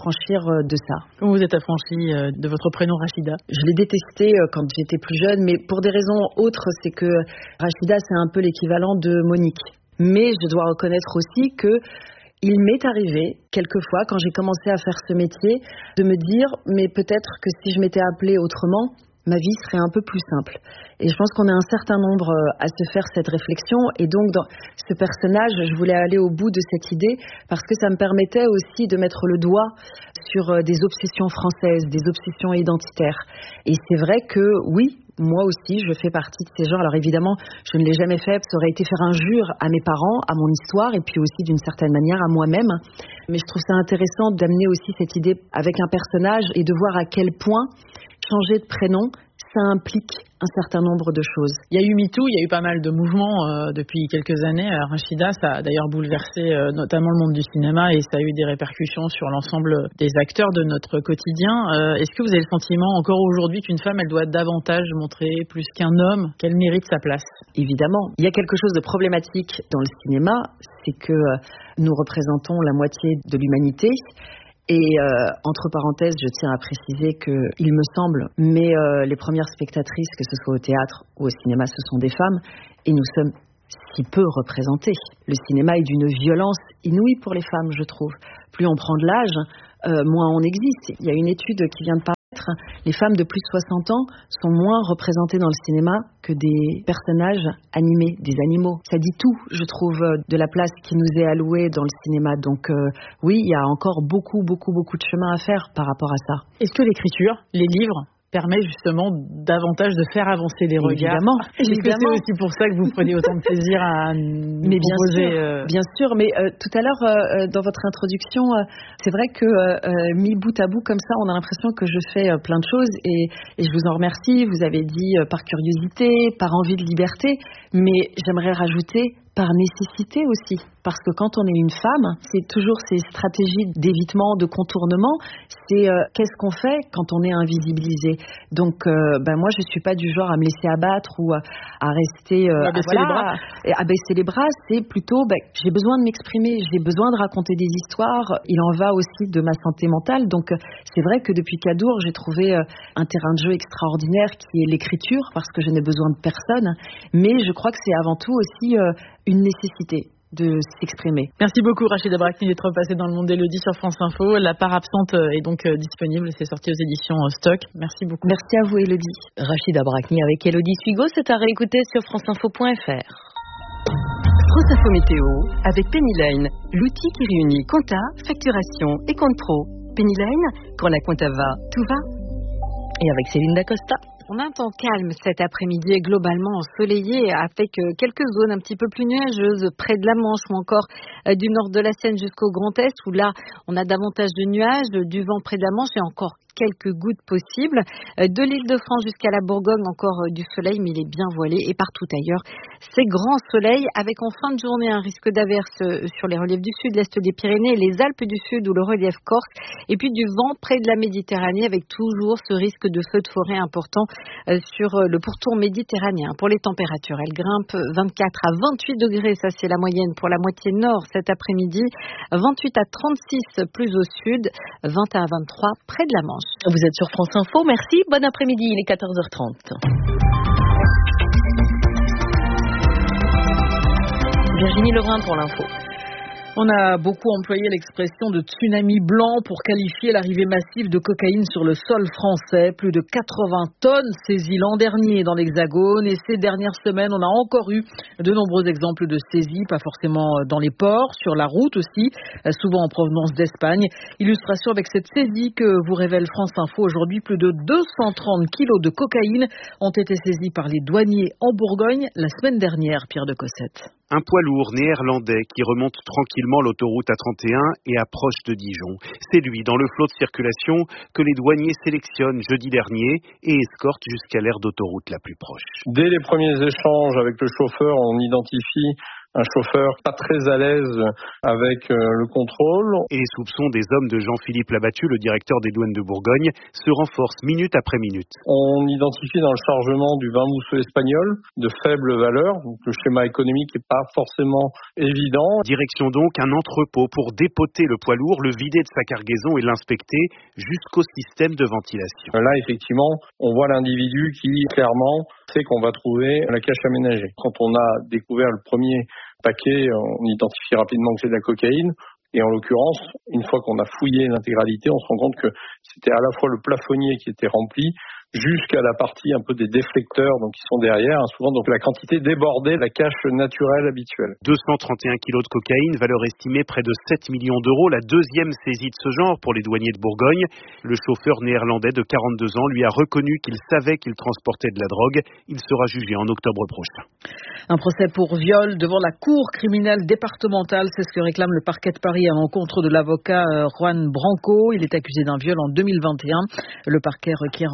de ça. Comment vous êtes affranchie de votre prénom Rachida? Je l'ai détesté quand j'étais plus jeune, mais pour des raisons autres, c'est que Rachida, c'est un peu l'équivalent de Monique. Mais je dois reconnaître aussi que il m'est arrivé, quelquefois, quand j'ai commencé à faire ce métier, de me dire, mais peut-être que si je m'étais appelée autrement, ma vie serait un peu plus simple. Et je pense qu'on est un certain nombre à se faire cette réflexion. Et donc, dans ce personnage, je voulais aller au bout de cette idée parce que ça me permettait aussi de mettre le doigt sur des obsessions françaises, des obsessions identitaires. Et c'est vrai que, oui, moi aussi, je fais partie de ces gens. Alors évidemment, je ne l'ai jamais fait. Ça aurait été faire injure à mes parents, à mon histoire, et puis aussi d'une certaine manière à moi-même. Mais je trouve ça intéressant d'amener aussi cette idée avec un personnage et de voir à quel point changer de prénom, ça implique un certain nombre de choses. Il y a eu MeToo, il y a eu pas mal de mouvements depuis quelques années. Rachida, ça a d'ailleurs bouleversé notamment le monde du cinéma et ça a eu des répercussions sur l'ensemble des acteurs de notre quotidien. Est-ce que vous avez le sentiment encore aujourd'hui qu'une femme, elle doit davantage montrer plus qu'un homme qu'elle mérite sa place? Évidemment. Il y a quelque chose de problématique dans le cinéma, c'est que nous représentons la moitié de l'humanité. Et entre parenthèses, je tiens à préciser que, il me semble, mais les premières spectatrices, que ce soit au théâtre ou au cinéma, ce sont des femmes, et nous sommes si peu représentés. Le cinéma est d'une violence inouïe pour les femmes, je trouve. Plus on prend de l'âge, moins on existe. Il y a une étude qui vient de paraître. Les femmes de plus de 60 ans sont moins représentées dans le cinéma que des personnages animés, des animaux. Ça dit tout, je trouve, de la place qui nous est allouée dans le cinéma. Donc oui, il y a encore beaucoup de chemin à faire par rapport à ça. Est-ce que l'écriture, les livres, permet justement davantage de faire avancer les regards? Est-ce que c'est aussi pour ça que vous prenez autant de plaisir à nous proposer Bien sûr, mais tout à l'heure, dans votre introduction, c'est vrai que mis bout à bout comme ça, on a l'impression que je fais plein de choses et je vous en remercie. Vous avez dit par curiosité, par envie de liberté, mais j'aimerais rajouter par nécessité aussi. Parce que quand on est une femme, c'est toujours ces stratégies d'évitement, de contournement. C'est qu'est-ce qu'on fait quand on est invisibilisé. Donc, moi, je suis pas du genre à me laisser abattre ou à rester à baisser les bras. C'est plutôt, j'ai besoin de m'exprimer, j'ai besoin de raconter des histoires. Il en va aussi de ma santé mentale. Donc, c'est vrai que depuis Cadour, j'ai trouvé un terrain de jeu extraordinaire qui est l'écriture, parce que je n'ai besoin de personne. Mais je crois que c'est avant tout aussi une nécessité de s'exprimer. Merci beaucoup Rachida Brakni d'être passée dans le monde d'Élodie sur France Info. La part absente est donc disponible, c'est sorti aux éditions Stock. Merci beaucoup. Merci à vous Élodie. Rachida Brakni avec Élodie Sugo, c'est à réécouter sur franceinfo.fr. France Info Météo avec Pennyline, l'outil qui réunit compta, facturation et compte pro. Pennyline, quand la compta va, tout va. Et avec Céline Dacosta. On a un temps calme cet après-midi, globalement ensoleillé, avec quelques zones un petit peu plus nuageuses près de la Manche ou encore du nord de la Seine jusqu'au Grand Est, où là, on a davantage de nuages, du vent près de la Manche et encore quelques gouttes possibles. De l'Île-de-France jusqu'à la Bourgogne, encore du soleil, mais il est bien voilé. Et partout ailleurs, c'est grand soleil, avec en fin de journée un risque d'averse sur les reliefs du sud, l'est des Pyrénées, les Alpes du Sud ou le relief corse. Et puis du vent près de la Méditerranée, avec toujours ce risque de feu de forêt important sur le pourtour méditerranéen. Pour les températures, elles grimpent 24 à 28 degrés, ça c'est la moyenne pour la moitié nord cet après-midi, 28 à 36 plus au sud, 21 à 23 près de la Manche. Vous êtes sur France Info, merci, bon après-midi, il est 14h30. Virginie Lebrun pour l'info. On a beaucoup employé l'expression de tsunami blanc pour qualifier l'arrivée massive de cocaïne sur le sol français. Plus de 80 tonnes saisies l'an dernier dans l'Hexagone. Et ces dernières semaines, on a encore eu de nombreux exemples de saisies, pas forcément dans les ports, sur la route aussi, souvent en provenance d'Espagne. Illustration avec cette saisie que vous révèle France Info aujourd'hui. Plus de 230 kilos de cocaïne ont été saisis par les douaniers en Bourgogne la semaine dernière, Pierre de Cossette. Un poids lourd néerlandais qui remonte tranquillement l'autoroute A31 et approche de Dijon. C'est lui, dans le flot de circulation, que les douaniers sélectionnent jeudi dernier et escortent jusqu'à l'aire d'autoroute la plus proche. Dès les premiers échanges avec le chauffeur, on identifie un chauffeur pas très à l'aise avec le contrôle. Et les soupçons des hommes de Jean-Philippe Labattu, le directeur des douanes de Bourgogne, se renforcent minute après minute. On identifie dans le chargement du vin mousseux espagnol de faible valeur, donc le schéma économique n'est pas forcément évident. Direction donc un entrepôt pour dépoter le poids lourd, le vider de sa cargaison et l'inspecter jusqu'au système de ventilation. Là, effectivement, on voit l'individu qui, clairement, sait qu'on va trouver la cache aménagée. Quand on a découvert le premier paquet, on identifie rapidement que c'est de la cocaïne. Et en l'occurrence, une fois qu'on a fouillé l'intégralité, on se rend compte que c'était à la fois le plafonnier qui était rempli, jusqu'à la partie un peu des déflecteurs donc qui sont derrière. Souvent, donc la quantité débordait la cache naturelle habituelle. 231 kilos de cocaïne, valeur estimée près de 7 millions d'euros. La deuxième saisie de ce genre pour les douaniers de Bourgogne. Le chauffeur néerlandais de 42 ans lui a reconnu qu'il savait qu'il transportait de la drogue. Il sera jugé en octobre prochain. Un procès pour viol devant la cour criminelle départementale, c'est ce que réclame le parquet de Paris à l'encontre de l'avocat Juan Branco. Il est accusé d'un viol en 2021. Le parquet requiert en revanche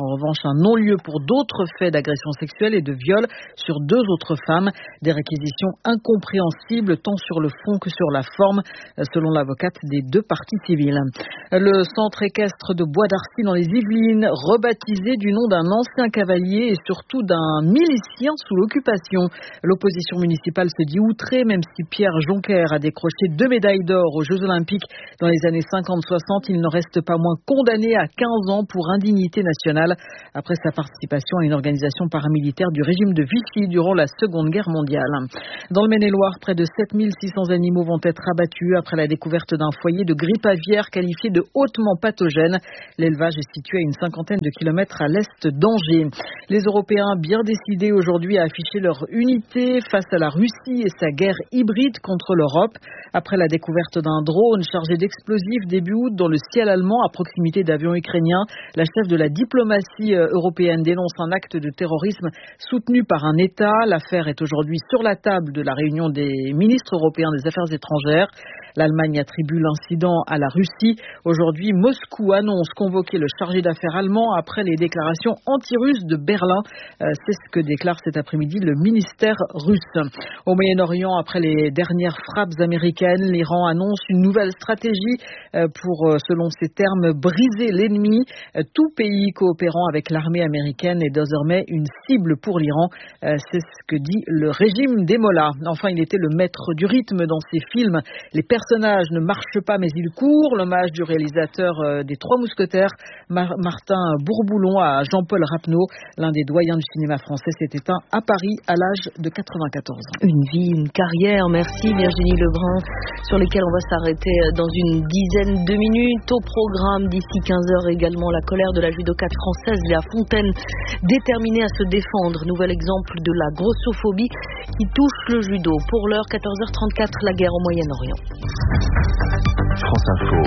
un non-lieu pour d'autres faits d'agression sexuelle et de viol sur 2 autres femmes. Des réquisitions incompréhensibles tant sur le fond que sur la forme, selon l'avocate des 2 parties civiles. Le centre équestre de Bois d'Arcy dans les Yvelines, rebaptisé du nom d'un ancien cavalier et surtout d'un milicien sous l'occupation. L'opposition municipale se dit outrée, même si Pierre Joncker a décroché 2 médailles d'or aux Jeux Olympiques dans les années 50-60. Il n'en reste pas moins condamné à 15 ans pour indignité nationale après sa participation à une organisation paramilitaire du régime de Vichy durant la Seconde Guerre mondiale. Dans le Maine-et-Loire, près de 7600 animaux vont être abattus après la découverte d'un foyer de grippe aviaire qualifié de hautement pathogène. L'élevage est situé à une 50aine de kilomètres à l'est d'Angers. Les Européens bien décidés aujourd'hui à afficher leur unité face à la Russie et sa guerre hybride contre l'Europe. Après la découverte d'un drone chargé d'explosifs début août dans le ciel allemand à proximité d'avions ukrainiens, la chef de la diplomatie européenne dénonce un acte de terrorisme soutenu par un État. L'affaire est aujourd'hui sur la table de la réunion des ministres européens des Affaires étrangères. L'Allemagne attribue l'incident à la Russie. Aujourd'hui, Moscou annonce convoquer le chargé d'affaires allemand après les déclarations anti-russes de Berlin. C'est ce que déclare cet après-midi le ministère russe. Au Moyen-Orient, après les dernières frappes américaines, l'Iran annonce une nouvelle stratégie pour, selon ses termes, briser l'ennemi. Tout pays coopérant avec l'armée américaine est désormais une cible pour l'Iran. C'est ce que dit le régime des mollahs. Enfin, il était le maître du rythme dans ses films. Les personnages ne marchent pas mais ils courent. L'hommage du réalisateur des Trois Mousquetaires, Martin Bourboulon, à Jean-Paul Rapneau, l'un des doyens du cinéma français, s'est éteint à Paris à l'âge de 94 ans. Une vie, une carrière, merci Virginie Lebrun, sur lesquelles on va s'arrêter dans une dizaine de minutes. Au programme d'ici 15h également, la colère de la judokate française Léa Fontaine, déterminée à se défendre. Nouvel exemple de la grossophobie qui touche le judo. Pour l'heure, 14h34, la guerre au Moyen-Orient. France Info,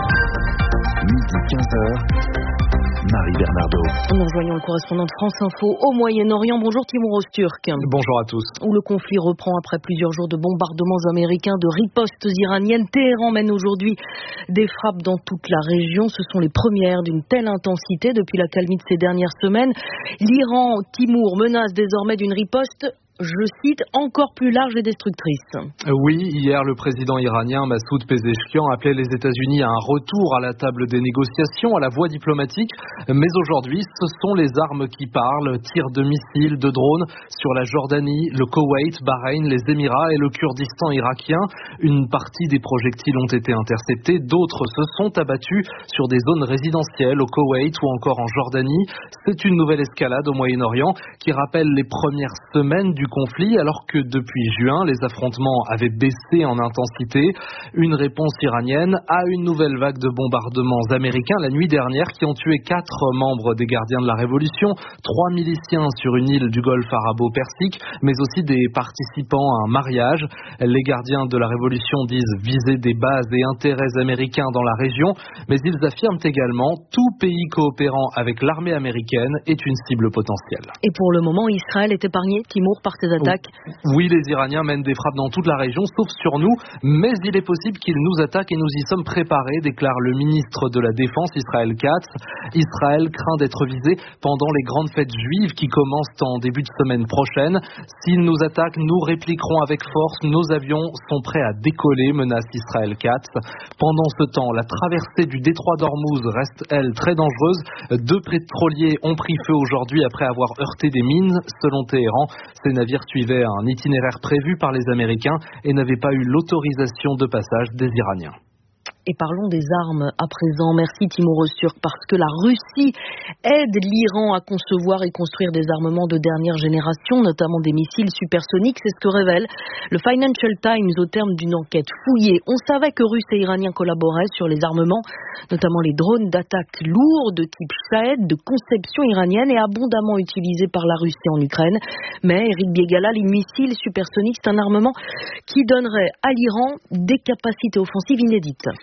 midi 15h. Marie Bernardo. Nous rejoignons le correspondant de France Info au Moyen-Orient. Bonjour Timur Öztürk. Bonjour à tous. Où le conflit reprend après plusieurs jours de bombardements américains, de ripostes iraniennes. Téhéran mène aujourd'hui des frappes dans toute la région. Ce sont les premières d'une telle intensité depuis l'accalmie de ces dernières semaines. L'Iran, Timur, menace désormais d'une riposte, je cite, encore plus large et destructrice. Oui, hier, le président iranien Massoud Pezeshkian appelait les États-Unis à un retour à la table des négociations, à la voie diplomatique. Mais aujourd'hui, ce sont les armes qui parlent. Tirs de missiles, de drones sur la Jordanie, le Koweït, Bahreïn, les Émirats et le Kurdistan irakien. Une partie des projectiles ont été interceptés, d'autres se sont abattus sur des zones résidentielles au Koweït ou encore en Jordanie. C'est une nouvelle escalade au Moyen-Orient qui rappelle les premières semaines du conflit, alors que depuis juin, les affrontements avaient baissé en intensité. Une réponse iranienne à une nouvelle vague de bombardements américains la nuit dernière qui ont tué 4 membres des gardiens de la Révolution, 3 miliciens sur une île du Golfe arabo-persique, mais aussi des participants à un mariage. Les gardiens de la Révolution disent viser des bases et intérêts américains dans la région, mais ils affirment également tout pays coopérant avec l'armée américaine est une cible potentielle. Et pour le moment, Israël est épargné, Timur, par ces attaques. Oui, les Iraniens mènent des frappes dans toute la région, sauf sur nous, mais il est possible qu'ils nous attaquent et nous y sommes préparés, déclare le ministre de la Défense, Israël Katz. Israël craint d'être visé pendant les grandes fêtes juives qui commencent en début de semaine prochaine. S'ils nous attaquent, nous répliquerons avec force. Nos avions sont prêts à décoller, menace Israël Katz. Pendant ce temps, la traversée du détroit d'Ormuz reste, elle, très dangereuse. 2 pétroliers ont pris feu aujourd'hui après avoir heurté des mines, selon Téhéran. Ces navires suivaient un itinéraire prévu par les Américains et n'avaient pas eu l'autorisation de passage des Iraniens. Et parlons des armes à présent. Merci Timur Öztürk, parce que la Russie aide l'Iran à concevoir et construire des armements de dernière génération, notamment des missiles supersoniques. C'est ce que révèle le Financial Times au terme d'une enquête fouillée. On savait que Russes et Iraniens collaboraient sur les armements, notamment les drones d'attaque lourds de type Shahed, de conception iranienne et abondamment utilisés par la Russie en Ukraine. Mais Eric Biegala, les missiles supersoniques, c'est un armement qui donnerait à l'Iran des capacités offensives inédites.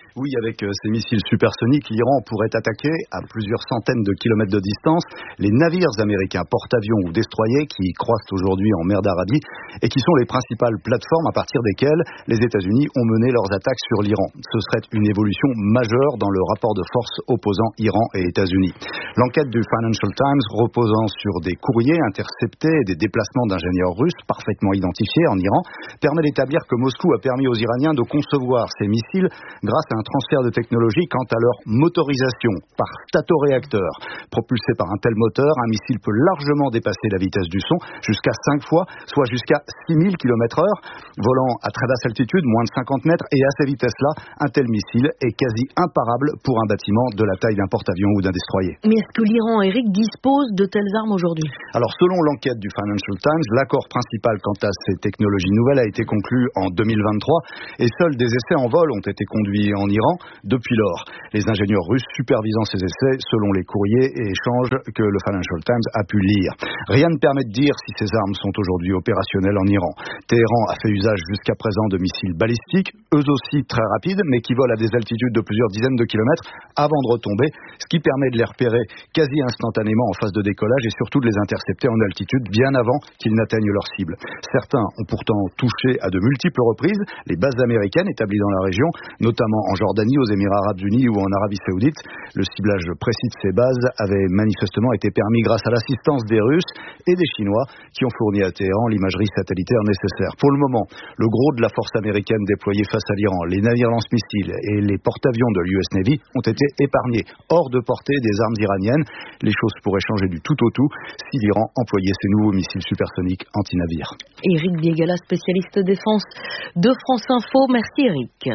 Oui, avec ces missiles supersoniques, l'Iran pourrait attaquer à plusieurs centaines de kilomètres de distance les navires américains, porte-avions ou destroyers qui croisent aujourd'hui en mer d'Arabie et qui sont les principales plateformes à partir desquelles les États-Unis ont mené leurs attaques sur l'Iran. Ce serait une évolution majeure dans le rapport de force opposant Iran et États-Unis. L'enquête du Financial Times, reposant sur des courriers interceptés et des déplacements d'ingénieurs russes parfaitement identifiés en Iran, permet d'établir que Moscou a permis aux Iraniens de concevoir ces missiles grâce à un transfert de technologie quant à leur motorisation par statoréacteur. Propulsé par un tel moteur, un missile peut largement dépasser la vitesse du son, jusqu'à 5 fois, soit jusqu'à 6000 km/h. Volant à très basse altitude, moins de 50 mètres, et à ces vitesses-là, un tel missile est quasi imparable pour un bâtiment de la taille d'un porte-avions ou d'un destroyer. Mais est-ce que l'Iran, Eric, dispose de telles armes aujourd'hui? Alors, selon l'enquête du Financial Times, l'accord principal quant à ces technologies nouvelles a été conclu en 2023 et seuls des essais en vol ont été conduits en Iran depuis lors. Les ingénieurs russes supervisant ces essais selon les courriers et échanges que le Financial Times a pu lire. Rien ne permet de dire si ces armes sont aujourd'hui opérationnelles en Iran. Téhéran a fait usage jusqu'à présent de missiles balistiques, eux aussi très rapides, mais qui volent à des altitudes de plusieurs dizaines de kilomètres avant de retomber, ce qui permet de les repérer quasi instantanément en phase de décollage et surtout de les intercepter en altitude bien avant qu'ils n'atteignent leur cible. Certains ont pourtant touché à de multiples reprises les bases américaines établies dans la région, notamment en Jordanie, aux Émirats Arabes Unis ou en Arabie Saoudite. Le ciblage précis de ces bases avait manifestement été permis grâce à l'assistance des Russes et des Chinois qui ont fourni à Téhéran l'imagerie satellitaire nécessaire. Pour le moment, le gros de la force américaine déployée face à l'Iran, les navires lance-missiles et les porte-avions de l'US Navy ont été épargnés, hors de portée des armes iraniennes. Les choses pourraient changer du tout au tout si l'Iran employait ces nouveaux missiles supersoniques anti-navires. Éric Biégala, spécialiste défense de France Info. Merci Éric.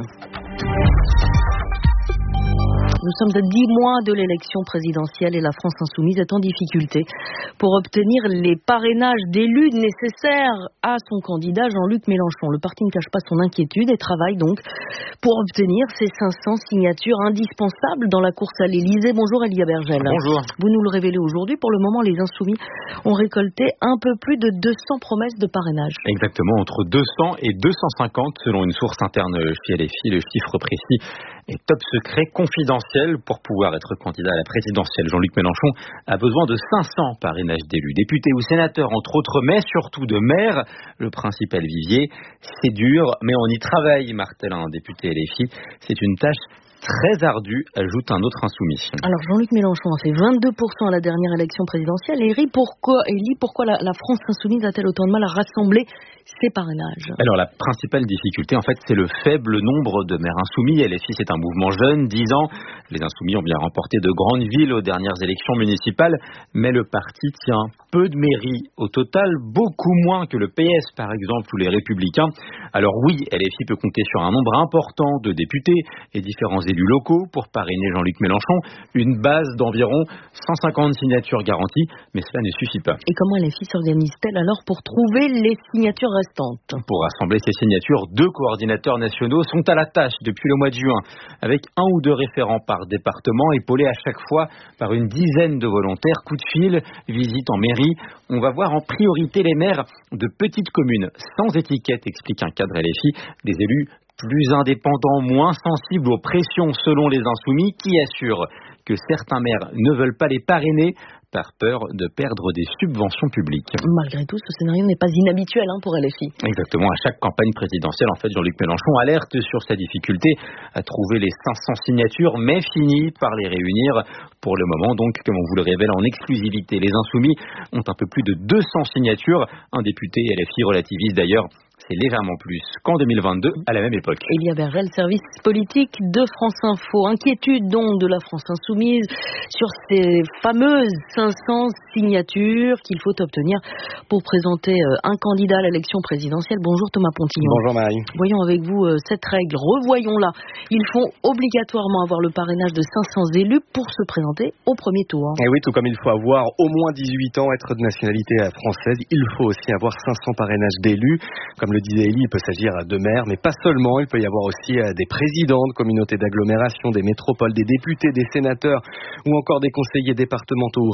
Nous sommes à 10 mois de l'élection présidentielle et la France insoumise est en difficulté pour obtenir les parrainages d'élus nécessaires à son candidat Jean-Luc Mélenchon. Le parti ne cache pas son inquiétude et travaille donc pour obtenir ces 500 signatures indispensables dans la course à l'Élysée. Bonjour Elia Bergel. Bonjour. Vous nous le révélez aujourd'hui. Pour le moment, les insoumis ont récolté un peu plus de 200 promesses de parrainage. Exactement, entre 200 et 250 selon une source interne chez LFI. Le chiffre précis est top secret, confidentiel. Pour pouvoir être candidat à la présidentielle, Jean-Luc Mélenchon a besoin de 500 parrainages d'élus, députés ou sénateurs entre autres, mais surtout de maires. Le principal vivier, c'est dur, mais on y travaille, martèle un député LFI. C'est une tâche très ardue, ajoute un autre insoumis. Alors Jean-Luc Mélenchon a fait 22% à la dernière élection présidentielle. Et Élie, pourquoi la France insoumise a-t-elle autant de mal à rassembler ces parrainages? Alors la principale difficulté, en fait, c'est le faible nombre de maires insoumis. LFI, c'est un mouvement jeune, 10 ans. Les insoumis ont bien remporté de grandes villes aux dernières élections municipales, mais le parti tient peu de mairies au total, beaucoup moins que le PS par exemple ou les Républicains. Alors oui, LFI peut compter sur un nombre important de députés et différents élus locaux pour parrainer Jean-Luc Mélenchon, une base d'environ 150 signatures garanties, mais cela ne suffit pas. Et comment LFI s'organise-t-elle alors pour trouver les signatures restantes? Pour rassembler ces signatures, 2 coordinateurs nationaux sont à la tâche depuis le mois de juin, avec 1 ou 2 référents par département, épaulés à chaque fois par une dizaine de volontaires. Coup de fil, visite en mairie. On va voir en priorité les maires de petites communes, sans étiquette, explique un cadre LFI, des élus plus indépendants, moins sensibles aux pressions selon les insoumis, qui assurent que certains maires ne veulent pas les parrainer par peur de perdre des subventions publiques. Malgré tout, ce scénario n'est pas inhabituel pour LFI. Exactement. À chaque campagne présidentielle, en fait, Jean-Luc Mélenchon alerte sur sa difficulté à trouver les 500 signatures, mais finit par les réunir. Pour le moment, donc, comme on vous le révèle en exclusivité, les insoumis ont un peu plus de 200 signatures. Un député LFI relativise d'ailleurs. C'est légèrement plus qu'en 2022, à la même époque. Elia Bergel, service politique de France Info. Inquiétude donc de la France insoumise sur ces fameuses 500 signatures qu'il faut obtenir pour présenter un candidat à l'élection présidentielle. Bonjour Thomas Pontillon. Bonjour Marie. Voyons avec vous cette règle. Revoyons-la. Il faut obligatoirement avoir le parrainage de 500 élus pour se présenter au premier tour. Et oui, tout comme il faut avoir au moins 18 ans, être de nationalité française, il faut aussi avoir 500 parrainages d'élus. Comme le disait Élie, il peut s'agir de maires, mais pas seulement. Il peut y avoir aussi des présidents de communautés d'agglomération, des métropoles, des députés, des sénateurs ou encore des conseillers départementaux ou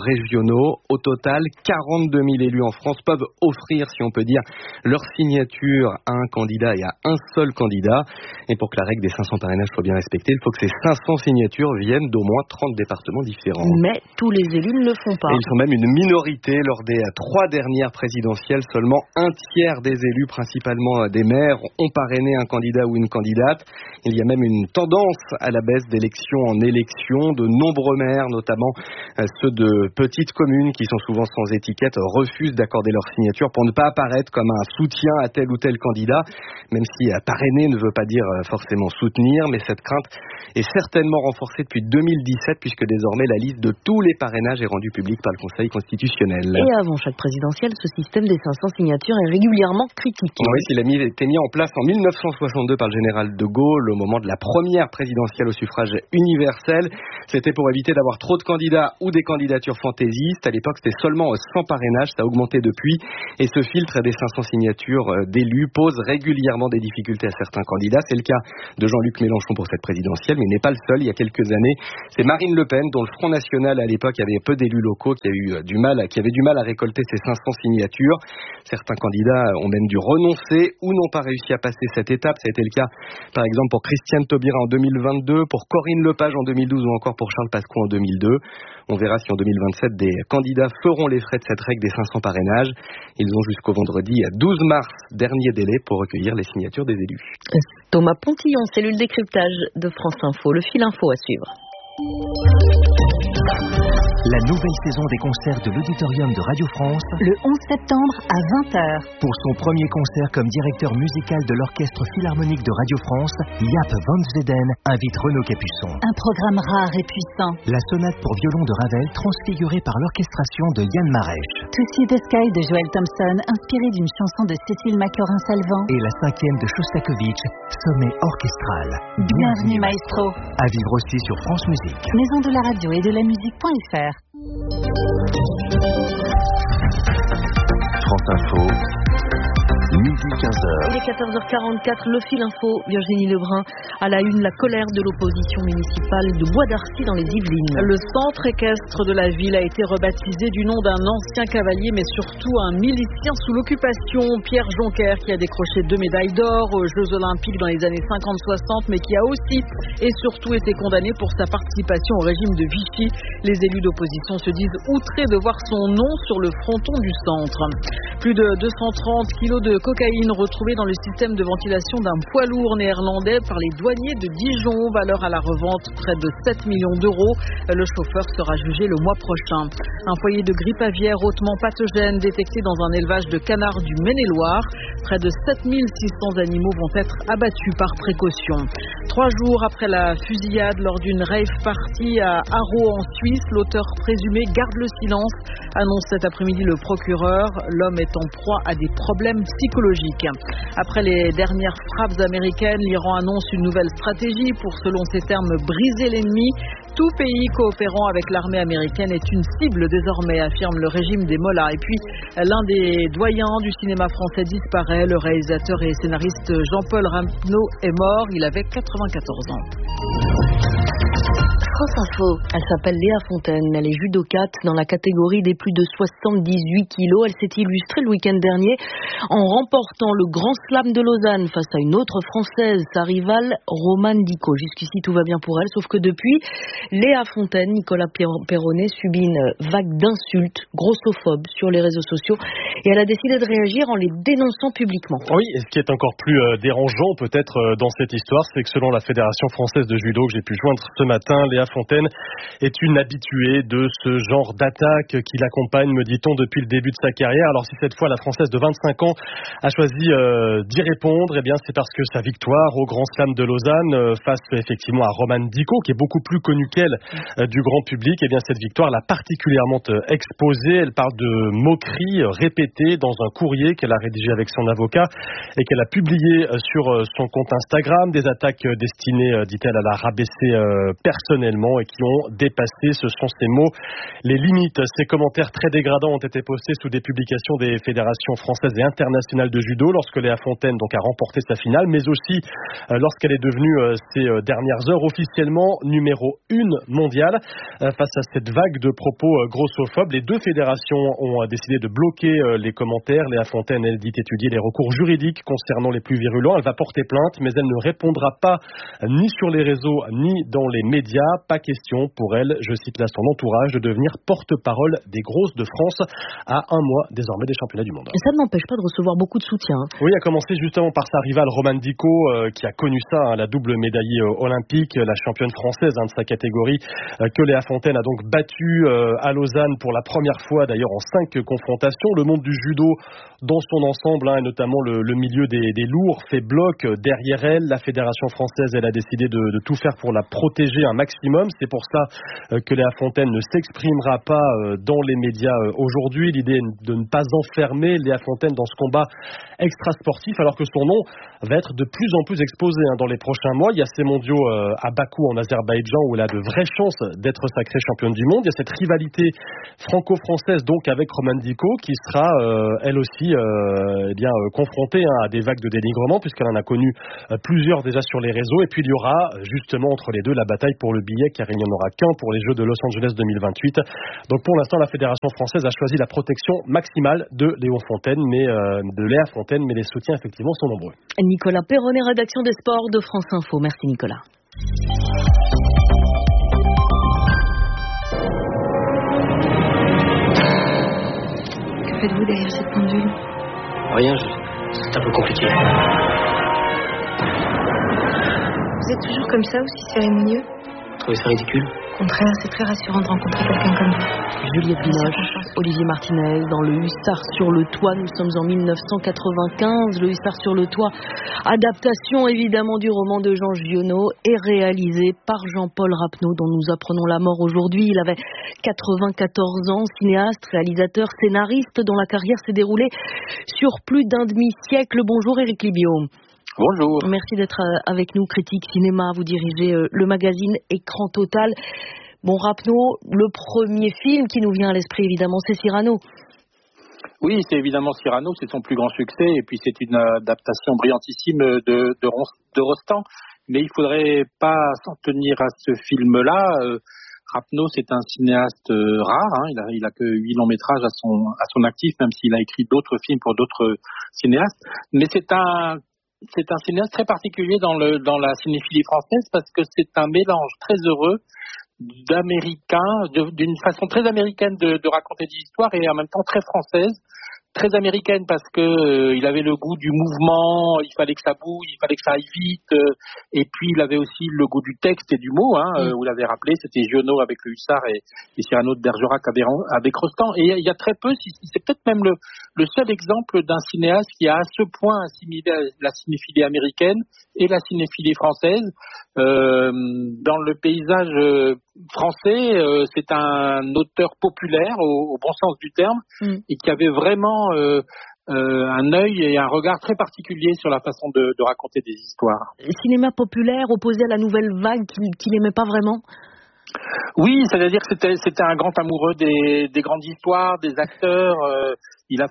régionaux. Au total, 42 000 élus en France peuvent offrir, si on peut dire, leur signature à un candidat et à un seul candidat. Et pour que la règle des 500 parrainages soit bien respectée, il faut que ces 500 signatures viennent d'au moins 30 départements différents. Mais tous les élus ne le font pas. Et ils sont même une minorité. Lors des 3 dernières présidentielles, seulement un tiers des élus, principalement des maires, ont parrainé un candidat ou une candidate. Il y a même une tendance à la baisse d'élection en élection. De nombreux maires, notamment ceux de petites communes qui sont souvent sans étiquette, refusent d'accorder leur signature pour ne pas apparaître comme un soutien à tel ou tel candidat, même si parrainer ne veut pas dire forcément soutenir, mais cette crainte est certainement renforcée depuis 2017 puisque désormais la liste de tous les parrainages est rendue publique par le Conseil constitutionnel. Et avant chaque présidentielle, ce système des 500 signatures est régulièrement critiqué. Oui, il a été mis en place en 1962 par le général de Gaulle au moment de la première présidentielle au suffrage universel. C'était pour éviter d'avoir trop de candidats ou des candidatures fantaisistes. À l'époque, c'était seulement 100 parrainages, ça a augmenté depuis. Et ce filtre des 500 signatures d'élus pose régulièrement des difficultés à certains candidats. C'est le cas de Jean-Luc Mélenchon pour cette présidentielle, mais il n'est pas le seul. Il y a quelques années, c'est Marine Le Pen, dont le Front National à l'époque avait peu d'élus locaux, qui avait du mal à récolter ces 500 signatures. Certains candidats ont même dû renoncer ou n'ont pas réussi à passer cette étape. Ça a été le cas, par exemple, pour Christiane Taubira en 2022, pour Corinne Lepage en 2012 ou encore pour Charles Pasqua en 2002. On verra si en 2027 des candidats feront les frais de cette règle des 500 parrainages. Ils ont jusqu'au vendredi 12 mars, dernier délai pour recueillir les signatures des élus. Thomas Pontillon, cellule décryptage de France Info. Le fil info à suivre. La nouvelle saison des concerts de l'Auditorium de Radio France, le 11 septembre à 20h. Pour son premier concert comme directeur musical de l'Orchestre Philharmonique de Radio France, Jaap van Zweden invite Renaud Capuçon. Un programme rare et puissant. La sonate pour violon de Ravel, transfigurée par l'orchestration de Yann Marèche. To See the Sky de Joël Thompson, inspiré d'une chanson de Cécile Macorin-Salvant. Et la 5e de Shostakovich, Sommet orchestral. Bienvenue maestro. À vivre aussi sur France Musique. Maison de la radio et de la musique.fr. France Info, midi 15h. Il est 14h44, le fil info, Virginie Lebrun. À la une, la colère de l'opposition municipale de Bois d'Arcy dans les Yvelines. Le centre équestre de la ville a été rebaptisé du nom d'un ancien cavalier, mais surtout un milicien sous l'occupation, Pierre Joncker, qui a décroché 2 médailles d'or aux Jeux Olympiques dans les années 50-60, mais qui a aussi et surtout été condamné pour sa participation au régime de Vichy. Les élus d'opposition se disent outrés de voir son nom sur le fronton du centre. Plus de 230 kilos de cocaïne retrouvés dans le système de ventilation d'un poids lourd néerlandais par les douaniers de Dijon, valeur à la revente près de 7 millions d'euros. Le chauffeur sera jugé le mois prochain. Un foyer de grippe aviaire hautement pathogène détecté dans un élevage de canards du Maine-et-Loire. Près de 7600 animaux vont être abattus par précaution. 3 jours après la fusillade lors d'une rave party à Haro en Suisse, l'auteur présumé garde le silence, annonce cet après-midi le procureur. L'homme est en proie à des problèmes psychologiques. Après les dernières frappes américaines, l'Iran annonce une nouvelle stratégie pour, selon ses termes, briser l'ennemi. Tout pays coopérant avec l'armée américaine est une cible désormais, affirme le régime des mollahs. Et puis, l'un des doyens du cinéma français disparaît. Le réalisateur et scénariste Jean-Paul Rampeneau est mort. Il avait 94 ans. France Info. Elle s'appelle Léa Fontaine. Elle est judokate dans la catégorie des plus de 78 kilos. Elle s'est illustrée le week-end dernier en remportant le Grand Slam de Lausanne face à une autre Française, sa rivale Romane Dico. Jusqu'ici, tout va bien pour elle, sauf que depuis, Léa Fontaine, Nicolas Perronnet, subit une vague d'insultes grossophobes sur les réseaux sociaux et elle a décidé de réagir en les dénonçant publiquement. Oui, et ce qui est encore plus dérangeant peut-être dans cette histoire, c'est que selon la Fédération française de judo que j'ai pu joindre ce matin, Léa Fontaine est une habituée de ce genre d'attaque qui l'accompagne, me dit-on, depuis le début de sa carrière. Alors si cette fois la Française de 25 ans a choisi d'y répondre, eh bien c'est parce que sa victoire au Grand Slam de Lausanne face effectivement à Romane Dico, qui est beaucoup plus connue qu'elle du grand public, eh bien cette victoire l'a particulièrement exposée. Elle parle de moqueries répétées dans un courrier qu'elle a rédigé avec son avocat et qu'elle a publié sur son compte Instagram, des attaques destinées, dit-elle, à la rabaisser personnellement. également et qui ont dépassé, ce sont ces mots, les limites. Ces commentaires très dégradants ont été postés sous des publications des fédérations françaises et internationales de judo lorsque Léa Fontaine donc a remporté sa finale, mais aussi lorsqu'elle est devenue ces dernières heures officiellement numéro 1 mondiale. Face à cette vague de propos grossophobes, les deux fédérations ont décidé de bloquer les commentaires. Léa Fontaine, elle dit étudier les recours juridiques concernant les plus virulents. Elle va porter plainte, mais elle ne répondra pas ni sur les réseaux ni dans les médias. Pas question pour elle, je cite là son entourage, de devenir porte-parole des grosses de France à un mois désormais des championnats du monde. Et ça ne m'empêche pas de recevoir beaucoup de soutien. Oui, à commencer justement par sa rivale Romane Dico, qui a connu ça, la double médaillée olympique, la championne française de sa catégorie, que Léa Fontaine a donc battue à Lausanne pour la première fois d'ailleurs en 5 confrontations. Le monde du judo dans son ensemble, et notamment le milieu des lourds, fait bloc derrière elle. La fédération française, elle a décidé de tout faire pour la protéger un maximum. C'est pour ça que Léa Fontaine ne s'exprimera pas dans les médias aujourd'hui. L'idée est de ne pas enfermer Léa Fontaine dans ce combat extra-sportif, alors que son nom va être de plus en plus exposé dans les prochains mois. Il y a ces mondiaux à Bakou en Azerbaïdjan où elle a de vraies chances d'être sacrée championne du monde. Il y a cette rivalité franco-française donc avec Romane Dico qui sera elle aussi confrontée à des vagues de dénigrement puisqu'elle en a connu plusieurs déjà sur les réseaux. Et puis il y aura justement entre les deux la bataille pour le billet, car il n'y en aura qu'un pour les Jeux de Los Angeles 2028. Donc pour l'instant la Fédération française a choisi la protection maximale de Léa Fontaine, mais les soutiens effectivement sont nombreux. Nicolas Perronnet, rédaction des sports de France Info. Merci Nicolas. Que faites-vous derrière cette pendule? Rien, c'est un peu compliqué. Vous êtes toujours comme ça, aussi cérémonieux? Vous trouvez ça ridicule? Au contraire, c'est très rassurant de rencontrer quelqu'un comme vous. Juliette Binoche, Olivier Martinez, dans le Hussard sur le toit. Nous sommes en 1995. Le Hussard sur le toit, adaptation évidemment du roman de Jean Giono, est réalisé par Jean-Paul Rapneau, dont nous apprenons la mort aujourd'hui. Il avait 94 ans, cinéaste, réalisateur, scénariste, dont la carrière s'est déroulée sur plus d'un demi-siècle. Bonjour Éric Libio. Bonjour. Merci d'être avec nous, critique cinéma. Vous dirigez le magazine Écran Total. Bon, Rapneau, le premier film qui nous vient à l'esprit, évidemment, c'est Cyrano. Oui, c'est évidemment Cyrano, c'est son plus grand succès, et puis c'est une adaptation brillantissime de Rostand. Mais il faudrait pas s'en tenir à ce film-là. Rapneau, c'est un cinéaste rare. Il a que 8 longs métrages à son actif, même s'il a écrit d'autres films pour d'autres cinéastes. Mais c'est un cinéaste très particulier dans la cinéphilie française parce que c'est un mélange très heureux d'américain, d'une façon très américaine de raconter des histoires et en même temps très française. Très américaine parce que il avait le goût du mouvement, il fallait que ça bouge, il fallait que ça aille vite, et puis il avait aussi le goût du texte et du mot, vous l'avez rappelé, c'était Giono avec le Hussard et Cyrano de Bergerac avec Rostand, et il y a très peu, c'est peut-être même le seul exemple d'un cinéaste qui a à ce point assimilé la cinéphilie américaine et la cinéphilie française. Dans le paysage français, c'est un auteur populaire au bon sens du terme, et qui avait vraiment un œil et un regard très particulier sur la façon de raconter des histoires. Cinéma populaire opposé à la nouvelle vague qu'il n'aimait pas vraiment? Oui, c'est-à-dire que c'était un grand amoureux des grandes histoires, des acteurs. Il a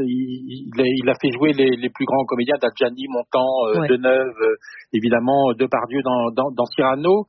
fait jouer les plus grands comédiens, Adjani, Montand, Deneuve, évidemment Depardieu dans Cyrano.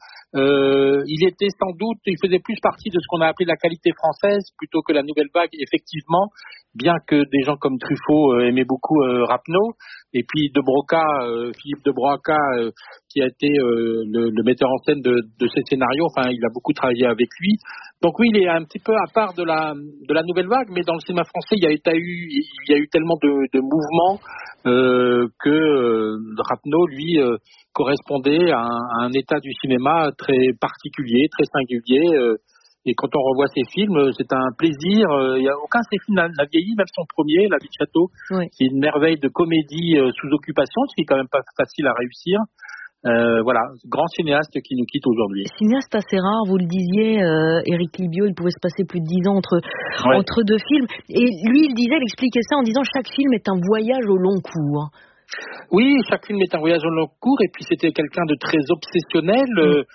Il faisait plus partie de ce qu'on a appelé la qualité française plutôt que la nouvelle vague, effectivement, bien que des gens comme Truffaut aimaient beaucoup Rapneau, et puis Philippe de Broca, qui a été le metteur en scène de ces scénarios, il a beaucoup travaillé avec lui. Donc oui, il est un petit peu à part de la nouvelle vague, mais dans le cinéma français, il y a eu tellement de mouvements que Rapneau, lui, correspondait à un état du cinéma très particulier, très singulier. Et quand on revoit ses films, c'est un plaisir. Il y a aucun de ses films n'a vieilli, même son premier, La vie de château, qui est une merveille de comédie sous occupation, ce qui est quand même pas facile à réussir. Voilà, grand cinéaste qui nous quitte aujourd'hui. Cinéaste assez rare, vous le disiez, Éric Libio, il pouvait se passer plus de 10 ans entre deux films. Et lui, il expliquait ça en disant chaque film est un voyage au long cours. Oui, chaque film est un voyage au long cours, et puis c'était quelqu'un de très obsessionnel,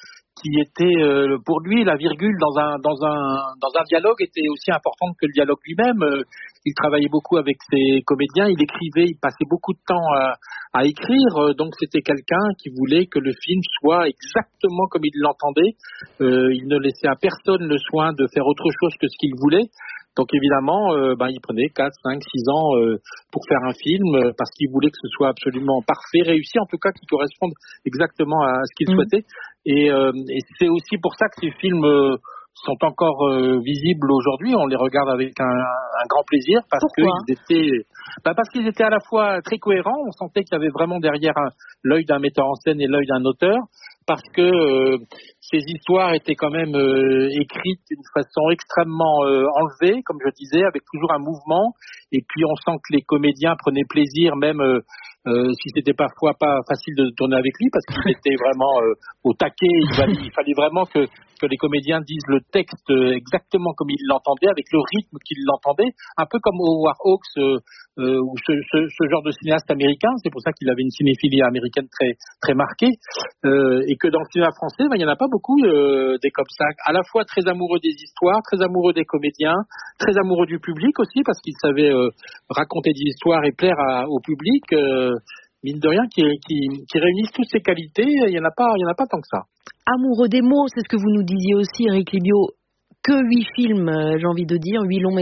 qui était pour lui la virgule dans un dialogue était aussi importante que le dialogue lui-même. Il travaillait beaucoup avec ses comédiens, il écrivait, il passait beaucoup de temps à écrire, donc c'était quelqu'un qui voulait que le film soit exactement comme il l'entendait. Il ne laissait à personne le soin de faire autre chose que ce qu'il voulait. Donc évidemment, il prenait 4, 5, 6 ans pour faire un film parce qu'il voulait que ce soit absolument parfait, réussi, en tout cas qui corresponde exactement à ce qu'il souhaitait. Et c'est aussi pour ça que ces films sont encore visibles aujourd'hui. On les regarde avec un grand plaisir parce qu'ils étaient à la fois très cohérents. On sentait qu'il y avait vraiment derrière l'œil d'un metteur en scène et l'œil d'un auteur. Parce que ces histoires étaient quand même écrites d'une façon extrêmement enlevée, comme je disais, avec toujours un mouvement. Et puis on sent que les comédiens prenaient plaisir, même si c'était parfois pas facile de tourner avec lui, parce qu'il était vraiment au taquet. Il fallait vraiment que les comédiens disent le texte exactement comme ils l'entendaient, avec le rythme qu'ils l'entendaient, un peu comme Howard Hawks ou ce genre de cinéaste américain. C'est pour ça qu'il avait une cinéphilie américaine très très marquée. Et que dans le cinéma français, il n'y en a pas beaucoup des comme ça, à la fois très amoureux des histoires, très amoureux des comédiens, très amoureux du public aussi, parce qu'ils savaient raconter des histoires et plaire au public, mine de rien, qui réunissent toutes ces qualités. Il n'y en a pas tant que ça. Amoureux des mots, c'est ce que vous nous disiez aussi, Éric Libio. Que 8 films, j'ai envie de dire, 8 longs